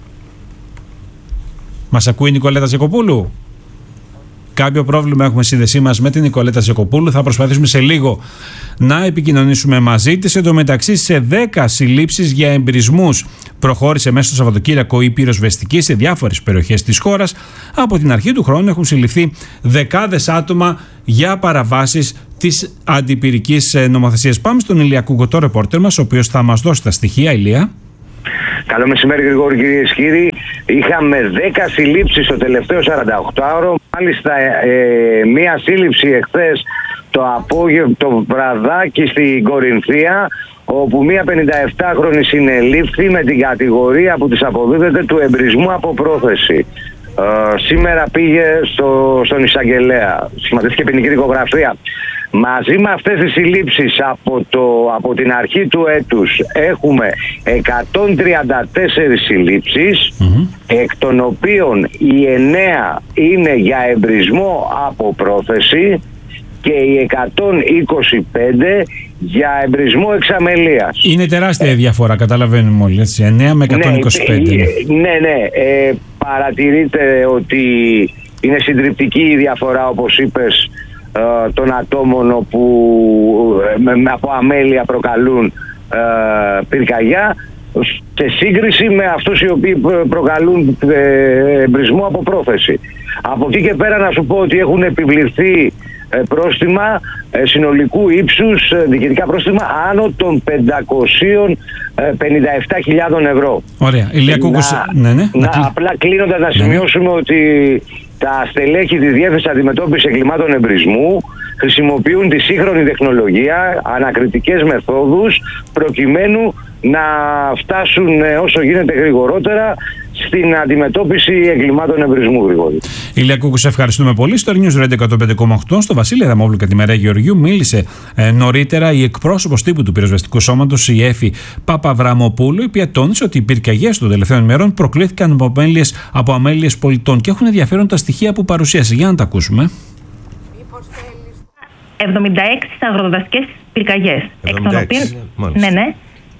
Μας ακούει η Νικολέτα Ζεκοπούλου? Κάποιο πρόβλημα έχουμε στη σύνδεσή μας με την Νικολέτα Ζεκοπούλου. Θα προσπαθήσουμε σε λίγο να επικοινωνήσουμε μαζί της. Εν τω μεταξύ, σε δέκα συλλήψεις για εμπρισμούς προχώρησε μέσα στο Σαββατοκύριακο η πυροσβεστική σε διάφορες περιοχές της χώρας. Από την αρχή του χρόνου έχουν συλληφθεί δεκάδες άτομα για παραβάσεις της αντιπυρικής νομοθεσίας. Πάμε στον Ηλία Κουγκωτό, ρεπόρτερ μας, ο οποίος θα μας δώσει τα στοιχεία. Ηλία. Καλό μεσημέρι, Γρηγόρη, κυρίες και κύριοι. Είχαμε δέκα συλλήψεις το τελευταίο σαρανταοκτάωρο. Μάλιστα, ε, μία σύλληψη εχθές το απόγευμα, το βραδάκι στην Κορινθία, όπου μία πενηνταεπτάχρονη συνελήφθη με την κατηγορία που της αποδίδεται του εμπρισμού από πρόθεση. Ε, σήμερα πήγε στο, στον εισαγγελέα. Σχηματίστηκε ποινική δικογραφία. Μαζί με αυτές τις συλλήψεις από, το, από την αρχή του έτους έχουμε εκατόν τριάντα τέσσερις συλλήψεις, mm-hmm. εκ των οποίων οι εννέα είναι για εμπρισμό από πρόθεση και οι εκατόν είκοσι πέντε για εμπρισμό εξαμελίας. Είναι τεράστια η διαφορά, καταλαβαίνουμε όλοι, έτσι, εννέα με εκατόν είκοσι πέντε. Ναι, ναι, ναι ε, παρατηρείτε ότι είναι συντριπτική η διαφορά, όπως είπες, των ατόμων όπου με, από αμέλεια προκαλούν ε, πυρκαγιά σε σύγκριση με αυτούς οι οποίοι προκαλούν ε, εμπρισμό από πρόθεση. Από εκεί και πέρα να σου πω ότι έχουν επιβληθεί ε, πρόστιμα ε, συνολικού ύψους, ε, διοικητικά πρόστιμα άνω των πεντακόσιες πενήντα επτά χιλιάδες ευρώ. Ωραία. Ηλία Κούκος, να, ναι, ναι, να, να, απλά κλείνοντας να σημειώσουμε ναι. ότι τα στελέχη της Διεύθυνσης Αντιμετώπισης Εγκλημάτων Εμπρισμού χρησιμοποιούν τη σύγχρονη τεχνολογία, ανακριτικές μεθόδους, προκειμένου να φτάσουν όσο γίνεται γρηγορότερα στην αντιμετώπιση εγκλημάτων εμπρισμού, Γρηγόρη. Ηλία Κούκου, σε ευχαριστούμε πολύ. Στο News Radio εκατόν πέντε κόμμα οκτώ, στο Βασίλη Αδαμόπουλο και τη Μερέα Γεωργιού, μίλησε ε, νωρίτερα η εκπρόσωπος τύπου του πυροσβεστικού σώματος, η Έφη Παπαβραμοπούλου, η οποία τόνισε ότι οι πυρκαγιές των τελευταίων ημερών προκλήθηκαν από αμέλειες, από αμέλειες πολιτών και έχουν ενδιαφέρον τα στοιχεία που παρουσίασε. Για να τα ακούσουμε. εβδομήντα έξι αγροδασικές πυρκαγιές. Εκ των οποίων, ναι, ναι,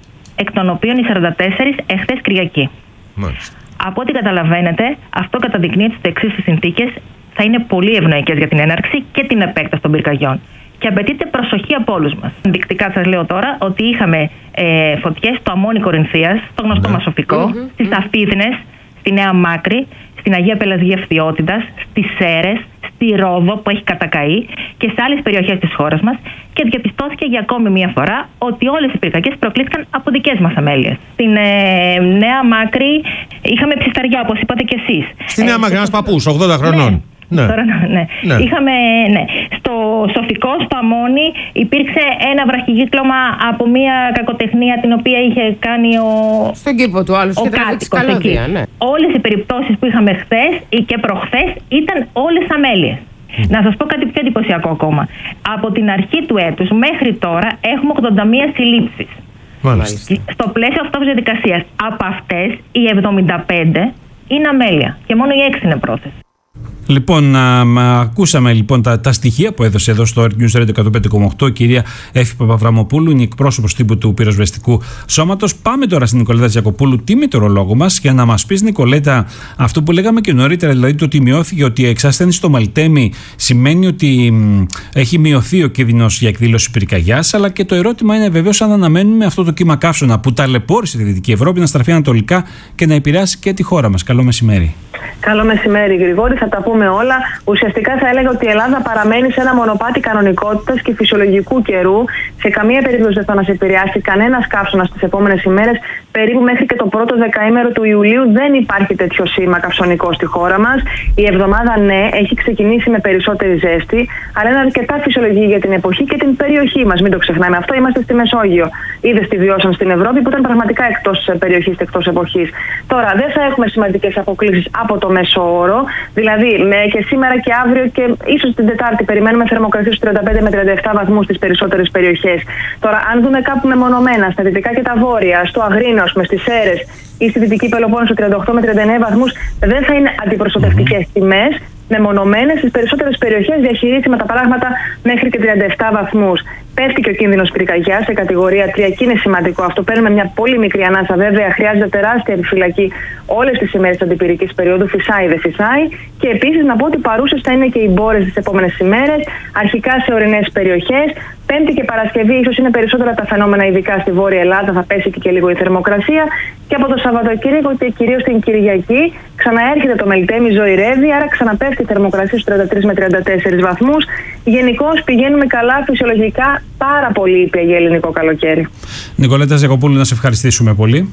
εκ των οποίων οι σαράντα τέσσερις εχθές Κυριακή. Μάλιστα. Από ό,τι καταλαβαίνετε, αυτό καταδεικνύει τις εξής συνθήκες θα είναι πολύ ευνοϊκές για την έναρξη και την επέκταση των πυρκαγιών. Και απαιτείται προσοχή από όλους μας. Ενδεικτικά σας λέω τώρα ότι είχαμε ε, φωτιές στο Αμμόνι Κορινθίας, στο γνωστό ναι. μας Σοφικό, Mm-hmm. στις Αφίδνες, στη Νέα Μάκρη, στην Αγία Πελασγία Φθιώτιδας, στις Σέρρες, στη Ρόδο που έχει κατακαεί και σε άλλες περιοχές της χώρας μας και διαπιστώθηκε για ακόμη μία φορά ότι όλες οι πυρκαγιές προκλήθηκαν από δικές μας αμέλειες. Στην ε, Νέα Μάκρη είχαμε ψισταριά, όπως είπατε κι εσείς. Στη Νέα Μάκρη, ένας παππούς, ογδόντα χρονών. Ναι. Ναι. Τώρα, ναι. Ναι. Είχαμε, ναι. Στο Σοφικό, στο Αμμόνι, υπήρξε ένα βραχικύκλωμα από μια κακοτεχνία την οποία είχε κάνει ο, στον κήπο του άλλου, ο κάτοικος εκεί. Ναι. Όλες οι περιπτώσεις που είχαμε χθες ή και προχθές ήταν όλες αμέλειες. Mm. Να σας πω κάτι πιο εντυπωσιακό ακόμα. Από την αρχή του έτους μέχρι τώρα έχουμε ογδόντα μία συλλήψεις. Μάλιστα. Στο πλαίσιο αυτής της διαδικασίας, από αυτές οι εβδομήντα πέντε είναι αμέλεια και μόνο οι έξι είναι πρόθεση. Λοιπόν, α, μα, ακούσαμε λοιπόν τα, τα στοιχεία που έδωσε εδώ στο Earth News Radio εκατόν πέντε κόμμα οκτώ η κυρία Έφη Παπαβραμοπούλου, είναι εκπρόσωπος τύπου του Πυροσβεστικού Σώματος. Πάμε τώρα στην Νικολέτα Τζακοπούλου, τη μετεωρολόγο μας, για να μας πεις, Νικολέτα, αυτό που λέγαμε και νωρίτερα, δηλαδή το ότι μειώθηκε, ότι η εξάσθενη στο Μαλτέμι σημαίνει ότι μ, έχει μειωθεί ο κίνδυνος για εκδήλωση πυρκαγιάς, αλλά και το ερώτημα είναι βεβαίως αν αναμένουμε αυτό το κύμα καύσωνα που ταλαιπώρησε τη Δυτική Ευρώπη να στραφεί ανατολικά και να επηρεάσει και τη χώρα μας. Καλό μεσημέρι. Καλό μεσημέρι, Γρηγόρη. Θα τα πούμε όλα. Ουσιαστικά θα έλεγα ότι η Ελλάδα παραμένει σε ένα μονοπάτι κανονικότητας και φυσιολογικού καιρού. Σε καμία περίπτωση δεν θα μας επηρεάσει κανένας καύσωνας τις επόμενες ημέρες. Περίπου μέχρι και το πρώτο δεκαήμερο του Ιουλίου δεν υπάρχει τέτοιο σήμα καυσωνικό στη χώρα μας. Η εβδομάδα, ναι, έχει ξεκινήσει με περισσότερη ζέστη, αλλά είναι αρκετά φυσιολογική για την εποχή και την περιοχή μας. Μην το ξεχνάμε αυτό. Είμαστε στη Μεσόγειο. Είδες τι βιώσαν στην Ευρώπη που ήταν πραγματικά εκτός περιοχής και εκτός εποχής. Τώρα δεν θα έχουμε σημαντικές αποκλίσεις από το μέσο όρο. Δηλαδή με και σήμερα και αύριο και ίσως την Τετάρτη περιμένουμε θερμοκρασίες στους τριάντα πέντε με τριάντα επτά βαθμούς στις περισσότερες περιοχές. Τώρα, αν δούμε κάπου μεμονωμένα στα δυτικά και τα βόρεια, στο Αγρίνο, στις Σέρρες ή στη Δυτική Πελοπόννησο τριάντα οκτώ με τριάντα εννέα βαθμούς, δεν θα είναι αντιπροσωπευτικές τιμές. Μεμονωμένες στις περισσότερες περιοχές διαχειρίσιμα τα πράγματα μέχρι και τριάντα επτά βαθμούς. Πέφτει και ο κίνδυνος πυρκαγιάς σε κατηγορία τρία και είναι σημαντικό αυτό. Παίρνουμε μια πολύ μικρή ανάσα, βέβαια. Χρειάζεται τεράστια επιφυλακή όλες τις ημέρες της αντιπυρικής περίοδου. Φυσάει, δεν φυσάει. Και επίσης να πω ότι παρούσες θα είναι και οι μπόρες τις επόμενες ημέρες, αρχικά σε ορεινές περιοχές. Πέμπτη και Παρασκευή ίσως είναι περισσότερα τα φαινόμενα, ειδικά στη Βόρεια Ελλάδα. Θα πέσει και λίγο η θερμοκρασία. Και από το Σαββατοκύριακο και κυρίως την Κυριακή ξαναέρχεται το Μελτέμι, ζωηρεύει, άρα ξαναπέφτει η θερμοκρασία στους τριάντα τρεις με τριάντα τέσσερις βαθμούς. Γενικώς πηγαίνουμε καλά, φυσιολογικά, πάρα πολύ ήπια για ελληνικό καλοκαίρι. Νικολέτα Τζακοπούλου, να σε ευχαριστήσουμε πολύ.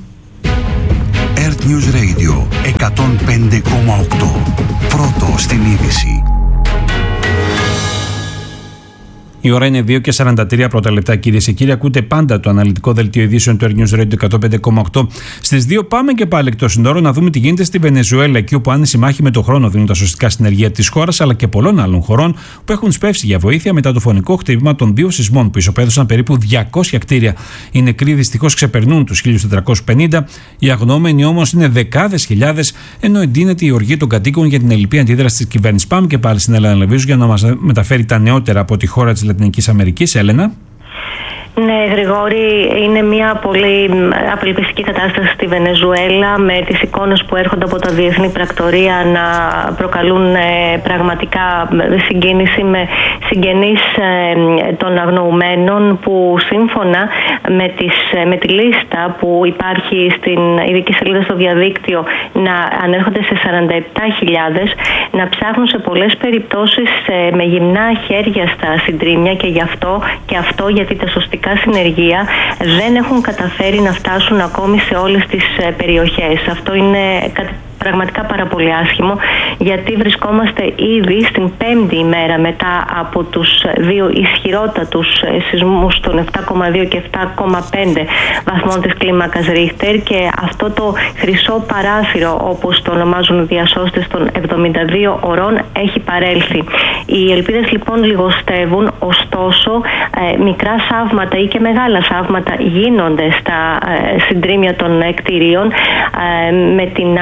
Earth News Radio εκατόν πέντε κόμμα οκτώ. Πρώτο στην είδηση. Η ώρα είναι δύο και σαράντα τρία πρώτα λεπτά, κυρίες και κύριοι. Ακούτε πάντα το αναλυτικό δελτίο ειδήσεων του Earth News Radio εκατόν πέντε κόμμα οκτώ. Στις δύο πάμε και πάλι εκτός συνόρων να δούμε τι γίνεται στη Βενεζουέλα, εκεί όπου άνεση μάχη με το χρόνο δίνουν τα σωστικά συνεργεία της χώρας αλλά και πολλών άλλων χωρών που έχουν σπεύσει για βοήθεια μετά το φωνικό χτύπημα των δύο σεισμών που ισοπαίδωσαν περίπου διακόσια κτίρια. Οι νεκροί δυστυχώς ξεπερνούν τους χίλιους τετρακόσιους πενήντα, οι αγνοούμενοι όμως είναι δεκάδες χιλιάδες, ενώ εντείνεται η οργή των κατοίκων για την ελλειπή αντίδραση της κυβέρνησης. Πάμε και πάλι στην Έλενα Λεβίζου για να μας μεταφέρει τα νεότερα από τη χώρα της Λατινικής Αμερικής. Έλενα. Ναι, Γρηγόρη, είναι μια πολύ απελπιστική κατάσταση στη Βενεζουέλα, με τις εικόνες που έρχονται από τα διεθνή πρακτορία να προκαλούν πραγματικά συγκίνηση, με συγγενείς των αγνοουμένων που σύμφωνα με, τις, με τη λίστα που υπάρχει στην ειδική σελίδα στο διαδίκτυο να ανέρχονται σε σαράντα επτά χιλιάδες, να ψάχνουν σε πολλές περιπτώσεις με γυμνά χέρια στα συντρίμμια και γι' αυτό και αυτό γιατί τα σωστικά συνεργεία δεν έχουν καταφέρει να φτάσουν ακόμη σε όλες τις περιοχές. Αυτό είναι κάτι πραγματικά πάρα πολύ άσχημο, γιατί βρισκόμαστε ήδη στην πέμπτη ημέρα μετά από τους δύο ισχυρότατους σεισμούς των επτά κόμμα δύο και επτά κόμμα πέντε βαθμών της κλίμακας Ρίχτερ, και αυτό το χρυσό παράθυρο, όπως το ονομάζουν οι διασώστες, των εβδομήντα δύο ωρών έχει παρέλθει. Οι ελπίδες λοιπόν λιγοστεύουν, ωστόσο ε, μικρά θαύματα ή και μεγάλα θαύματα γίνονται στα ε, συντρίμμια των κτηρίων, ε, με την ανάσυρση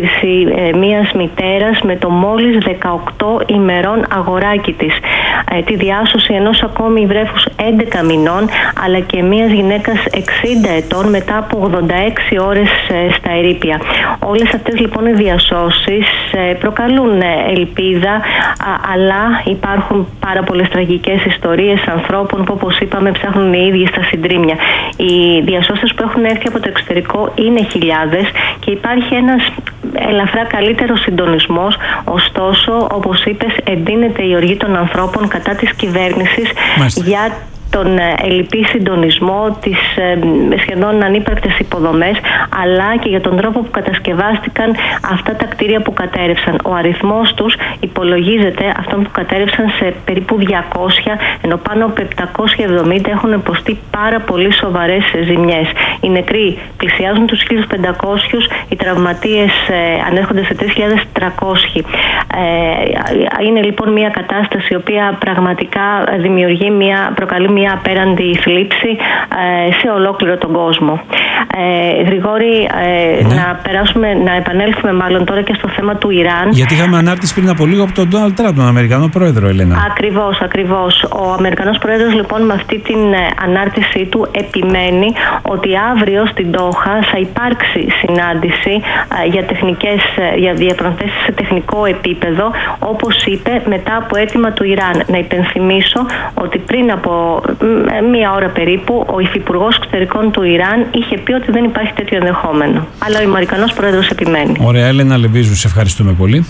παράτηρηση ε, μιας μητέρας με το μόλις δεκαοκτώ ημερών αγοράκι της, ε, τη διάσωση ενός ακόμη βρέφους έντεκα μηνών, αλλά και μιας γυναίκας εξήντα ετών μετά από ογδόντα έξι ώρες ε, στα ερείπια. Όλες αυτές λοιπόν οι διασώσεις ε, προκαλούν ε, ελπίδα, α, αλλά υπάρχουν πάρα πολλές τραγικές ιστορίες ανθρώπων που, όπως είπαμε, ψάχνουν οι ίδιοι στα συντρίμμια. Οι διασώστες που έχουν έρθει από το εξωτερικό είναι χιλιάδες και υπάρχει ένας ελαφρά καλύτερος συντονισμός. Ωστόσο, όπως είπες, εντείνεται η οργή των ανθρώπων κατά της κυβέρνησης για τον ελλειπή συντονισμό, τις σχεδόν ανύπαρκτες υποδομές, αλλά και για τον τρόπο που κατασκευάστηκαν αυτά τα κτίρια που κατέρευσαν. Ο αριθμός τους υπολογίζεται, αυτών που κατέρευσαν, σε περίπου διακόσια, ενώ πάνω από επτακόσια εβδομήντα έχουν υποστεί πάρα πολύ σοβαρές ζημιές. Οι νεκροί πλησιάζουν τους χίλιους πεντακόσιους, οι τραυματίες ανέρχονται σε τρεις χιλιάδες τριακόσιοι. Είναι λοιπόν μια κατάσταση η οποία πραγματικά δημιουργεί μια, προκαλεί μια μια απέραντη θλίψη ε, σε ολόκληρο τον κόσμο. Ε, Γρηγόρη, ε, ναι. να περάσουμε, να επανέλθουμε μάλλον τώρα και στο θέμα του Ιράν. Γιατί είχαμε ανάρτηση πριν από λίγο από τον Ντόναλντ Τραμπ, τον Αμερικανό πρόεδρο, Ελένα. Ακριβώς, ακριβώς. Ο Αμερικανός πρόεδρος λοιπόν με αυτή την ανάρτησή του επιμένει ότι αύριο στην Ντόχα θα υπάρξει συνάντηση ε, για, τεχνικές, για διαπραγματεύσεις σε τεχνικό επίπεδο, όπως είπε, μετά από αίτημα του Ιράν. Να υπενθυμίσω ότι πριν από μία ώρα περίπου ο υφυπουργός εξωτερικών του Ιράν είχε πει ότι δεν υπάρχει τέτοιο ενδεχόμενο. Αλλά ο Αμερικανός πρόεδρος επιμένει. Ωραία, Έλενα Λεβίζου, σε ευχαριστούμε πολύ.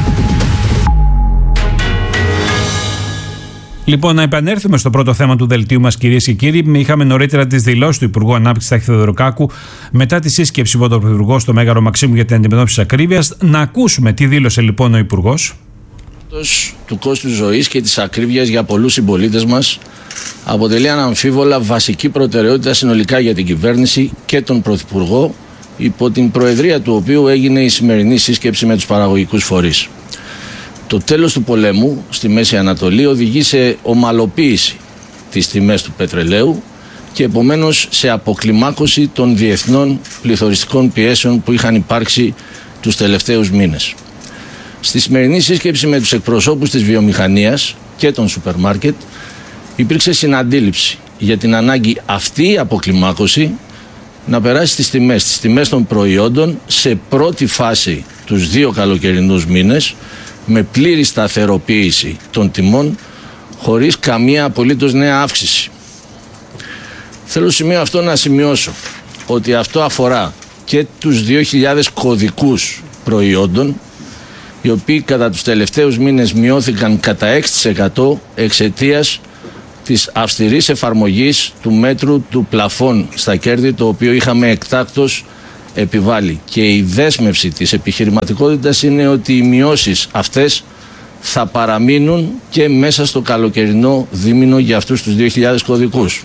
Λοιπόν, να επανέλθουμε στο πρώτο θέμα του δελτίου μας, κυρίες και κύριοι. Είχαμε νωρίτερα τις δηλώσεις του Υπουργού Ανάπτυξης Τάκη Θεοδωροκάκου μετά τη σύσκεψη με τον Πρωθυπουργό στο Μέγαρο Μαξίμου για την αντιμετώπιση της ακρίβειας. Να ακούσουμε τι δήλωσε λοιπόν ο Υπουργός. Του κόστους ζωής και της ακρίβειας για πολλούς συμπολίτες μας αποτελεί αναμφίβολα βασική προτεραιότητα συνολικά για την κυβέρνηση και τον Πρωθυπουργό, υπό την προεδρία του οποίου έγινε η σημερινή σύσκεψη με τους παραγωγικούς φορείς. Το τέλος του πολέμου στη Μέση Ανατολή οδηγεί σε ομαλοποίηση της τιμές του πετρελαίου και επομένως σε αποκλιμάκωση των διεθνών πληθωριστικών πιέσεων που είχαν υπάρξει τους τελευταίους μήνες. Στη σημερινή σύσκεψη με τους εκπροσώπους της βιομηχανίας και των σούπερ μάρκετ υπήρξε συναντήληψη για την ανάγκη αυτή η αποκλιμάκωση να περάσει στις τιμές, στις τιμές των προϊόντων σε πρώτη φάση τους δύο καλοκαιρινούς μήνες με πλήρη σταθεροποίηση των τιμών χωρίς καμία απολύτως νέα αύξηση. Θέλω στο σημείο αυτό να σημειώσω ότι αυτό αφορά και τους δύο χιλιάδες κωδικούς προϊόντων, οι οποίοι κατά τους τελευταίους μήνες μειώθηκαν κατά έξι τοις εκατό εξαιτίας της αυστηρής εφαρμογής του μέτρου του πλαφών στα κέρδη, το οποίο είχαμε εκτάκτως επιβάλει. Και η δέσμευση της επιχειρηματικότητας είναι ότι οι μειώσεις αυτές θα παραμείνουν και μέσα στο καλοκαιρινό δίμηνο για αυτούς τους δύο χιλιάδες κωδικούς.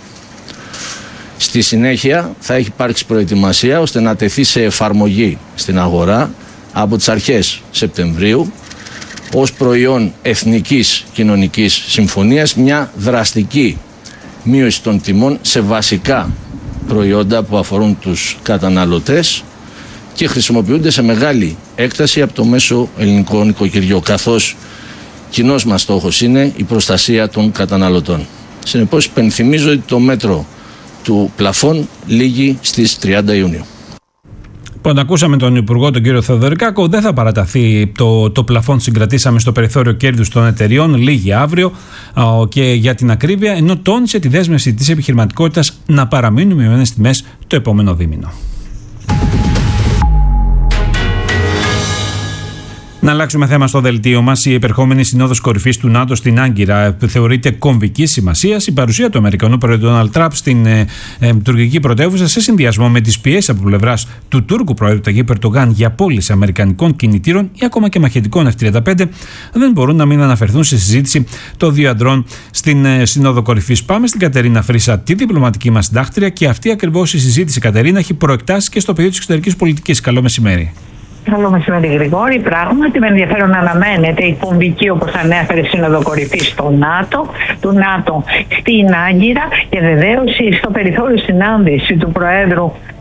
Στη συνέχεια θα έχει υπάρξει προετοιμασία ώστε να τεθεί σε εφαρμογή στην αγορά από τις αρχές Σεπτεμβρίου ως προϊόν εθνικής κοινωνικής συμφωνίας μια δραστική μείωση των τιμών σε βασικά προϊόντα που αφορούν τους καταναλωτές και χρησιμοποιούνται σε μεγάλη έκταση από το μέσο ελληνικό νοικοκυριό, καθώς κοινός μας στόχος είναι η προστασία των καταναλωτών. Συνεπώς υπενθυμίζω ότι το μέτρο του πλαφών λήγει στις τριάντα Ιουνίου. Λοιπόν, ακούσαμε τον Υπουργό, τον κύριο Θεοδωρικάκο. Δεν θα παραταθεί το, το πλαφόν, συγκρατήσαμε στο περιθώριο κέρδους των εταιριών, λίγη αύριο α, και για την ακρίβεια, ενώ τόνισε τη δέσμευση της επιχειρηματικότητας να παραμείνουν μειωμένες τιμές το επόμενο δίμηνο. Να αλλάξουμε θέμα στο δελτίο μας. Η επερχόμενη συνόδος κορυφής του ΝΑΤΟ στην Άγκυρα θεωρείται κομβικής σημασίας. Η παρουσία του Αμερικανού Πρόεδρου Ντόναλντ Τραμπ στην ε, ε, τουρκική πρωτεύουσα, σε συνδυασμό με τις πιέσεις από πλευράς του Τούρκου Πρόεδρου Ταγίπ Ερντογάν για πώληση αμερικανικών κινητήρων ή ακόμα και μαχητικών εφ τριάντα πέντε, δεν μπορούν να μην αναφερθούν σε συζήτηση των δύο αντρών στην ε, Σύνοδο Κορυφής. Πάμε στην Κατερίνα Φρύσα, τη διπλωματική μας συντάκτρια, και αυτή ακριβώς η συζήτηση, Κατερίνα, έχει προεκτάσει και στο πεδίο της εξωτερικής πολιτικής. Καλό μεσημέρι. Καλό μεσημέρι, Γρηγόρη. Πράγματι, με ενδιαφέρον αναμένεται η κομβική, όπως ανέφερε, Σύνοδο Κορυφής στο ΝΑΤΟ, του ΝΑΤΟ στην Άγκυρα, και βεβαίως στο περιθώριο συνάντηση του Προέδρου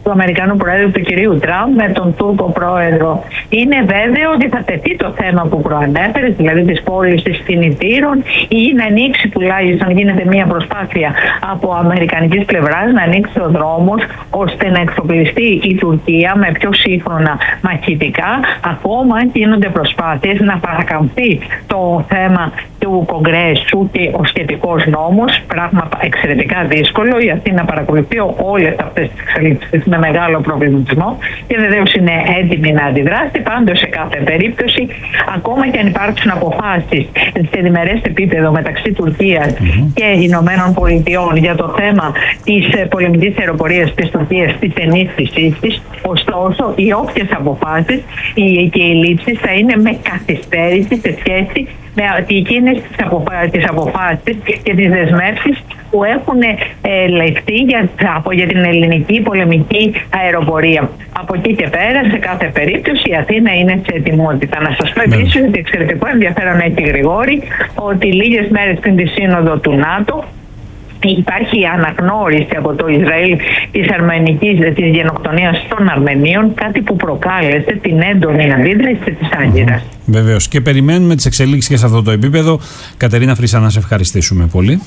του Αμερικανού Προέδρου, του κυρίου Τραμπ, με τον Τούρκο Πρόεδρο. Είναι βέβαιο ότι θα τεθεί το θέμα που προανέφερε, δηλαδή της πώλησης κινητήρων, ή να ανοίξει τουλάχιστον, γίνεται μια προσπάθεια από αμερικανικής πλευράς να ανοίξει ο δρόμος ώστε να εξοπλιστεί η Τουρκία με πιο σύγχρονα μαχητικά. Ακόμα γίνονται προσπάθειες να παρακαμφθεί το θέμα του Κογκρέσου και ο σχετικός νόμος, πράγμα εξαιρετικά δύσκολο. Η Αθήνα παρακολουθεί όλες αυτές τις εξελίξεις με μεγάλο προβληματισμό και βεβαίως είναι έτοιμη να αντιδράσει. Πάντως, σε κάθε περίπτωση, ακόμα και αν υπάρξουν αποφάσεις σε διμερές επίπεδο μεταξύ Τουρκίας mm-hmm. και Ηνωμένων Πολιτειών για το θέμα της πολεμικής αεροπορίας της Τουρκίας, της ενίσχυσής της, ωστόσο, οι όποιες αποφάσεις και οι λήψεις θα είναι με καθυστέρηση σε σχέση με εκείνες τις, αποφα... τις αποφάσεις και τις δεσμεύσεις που έχουν ε, ληφθεί για, για την ελληνική πολεμική αεροπορία. Από εκεί και πέρα, σε κάθε περίπτωση, η Αθήνα είναι σε ετοιμότητα. Να σας πω επίσης ότι εξαιρετικό ενδιαφέρον έχει, Γρηγόρη, ότι λίγες μέρες πριν τη σύνοδο του ΝΑΤΟ υπάρχει αναγνώριση από το Ισραήλ της αρμενικής της γενοκτονίας των Αρμενίων, κάτι που προκάλεσε την έντονη αντίδραση της Άγκυρας. Mm-hmm. Βεβαίως, και περιμένουμε τις εξελίξεις και σε αυτό το επίπεδο. Κατερίνα Φρύσα, να σε ευχαριστήσουμε πολύ.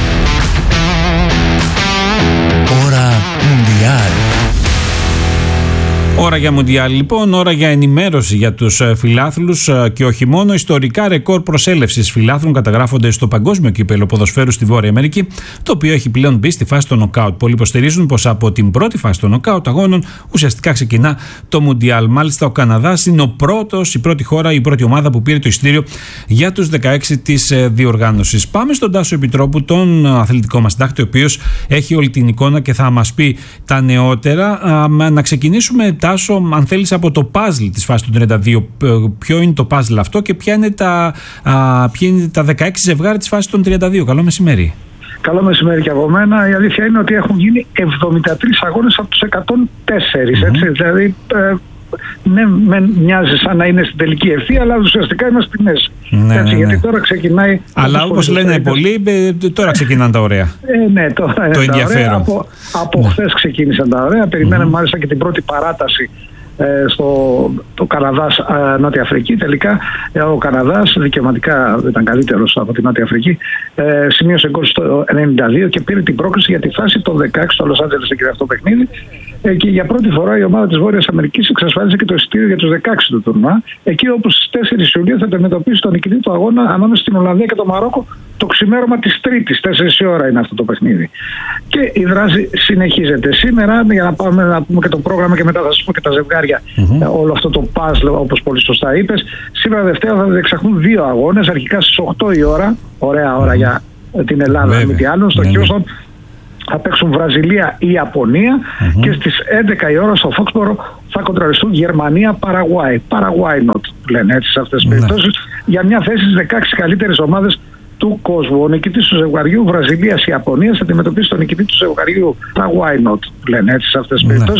Ώρα Μουντιάλ. Ώρα για Μουντιάλ, λοιπόν, ώρα για ενημέρωση για τους φιλάθλους και όχι μόνο. Ιστορικά ρεκόρ προσέλευσης φιλάθλων καταγράφονται στο Παγκόσμιο Κύπελλο Ποδοσφαίρου στη Βόρεια Αμερική, το οποίο έχει πλέον μπει στη φάση των νοκάουτ. Πολλοί υποστηρίζουν πως από την πρώτη φάση των νοκάουτ αγώνων ουσιαστικά ξεκινά το Μουντιάλ. Μάλιστα, ο Καναδάς είναι ο πρώτος, η πρώτη χώρα, η πρώτη ομάδα που πήρε το εισιτήριο για τους δεκαέξι της διοργάνωσης. Πάμε στον Τάσο Επιτρόπου, τον αθλητικό μας συντάκτη, ο οποίος έχει όλη την εικόνα και θα μας πει τα νεότερα. Να ξεκινήσουμε, Τάσο, αν θέλεις, από το παζλ της φάσης των τριάντα δύο. Ποιο είναι το παζλ αυτό και ποια είναι τα, α, ποια είναι τα δεκαέξι ζευγάρια της φάσης των τριάντα δύο. Καλό μεσημέρι. Καλό μεσημέρι και από μένα. Η αλήθεια είναι ότι έχουν γίνει εβδομήντα τρεις αγώνες από τους εκατόν τέσσερα. Mm-hmm. Έτσι, δηλαδή, ε, ναι, με μοιάζει σαν να είναι στην τελική ευθεία, αλλά ουσιαστικά είμαστε στη μέση. Ναι, έτσι, ναι, ναι. Γιατί τώρα ξεκινάει. Αλλά όπως λένε πολλοί, τώρα ξεκινάνε τα ωραία. Ε, ναι, τώρα το είναι ενδιαφέρον. Ωραία. Από, από ναι. χθες ξεκίνησαν τα ωραία. Περιμέναμε mm-hmm. μάλιστα και την πρώτη παράταση ε, στο το Καναδάς ε, Νότια Αφρική. Τελικά ε, ο Καναδάς δικαιωματικά ήταν καλύτερος από τη Νότια Αφρική. Ε, σημείωσε γκολ στο ενενήντα δύο και πήρε την πρόκριση για τη φάση των δεκαέξι στο Λος Άντζελες εκεί αυτό το παιχνίδι. Ε, και για πρώτη φορά η ομάδα της Βόρειας Αμερικής εξασφάλισε και το εισιτήριο για τους δεκαέξι του τουρνουά. Εκεί όπου στις τέσσερις Ιουλίου θα αντιμετωπίσει τον νικητή του αγώνα ανάμεσα στην Ολλανδία και το Μαρόκο το ξημέρωμα της Τρίτης. τέσσερις η ώρα είναι αυτό το παιχνίδι. Και η δράση συνεχίζεται. Σήμερα, για να πάμε να πούμε και το πρόγραμμα και μετά θα σας πω και τα ζευγάρια, mm-hmm. όλο αυτό το puzzle, όπως πολύ σωστά είπες. Σήμερα Δευτέρα θα διεξαχθούν δύο αγώνες, αρχικά στις οκτώ η ώρα. Ωραία ώρα mm-hmm. για την Ελλάδα, μη τι άλλο. Στο Χιούστον θα παίξουν Βραζιλία ή Ιαπωνία mm-hmm. και στις έντεκα η ώρα στο Φόξπορο θα κοντραριστούν Γερμανία-Παραγουάη. Παραγουάη νοτ λένε έτσι σε αυτές τις mm-hmm. περιπτώσεις, για μια θέση στις δεκαέξι καλύτερες ομάδες του κόσμου. Ο νικητής του ζευγαριού Βραζιλίας-Ιαπωνίας θα αντιμετωπίσει τον νικητή του ζευγαριού Παραγουάη νοτ λένε έτσι σε αυτές τις περιπτώσεις,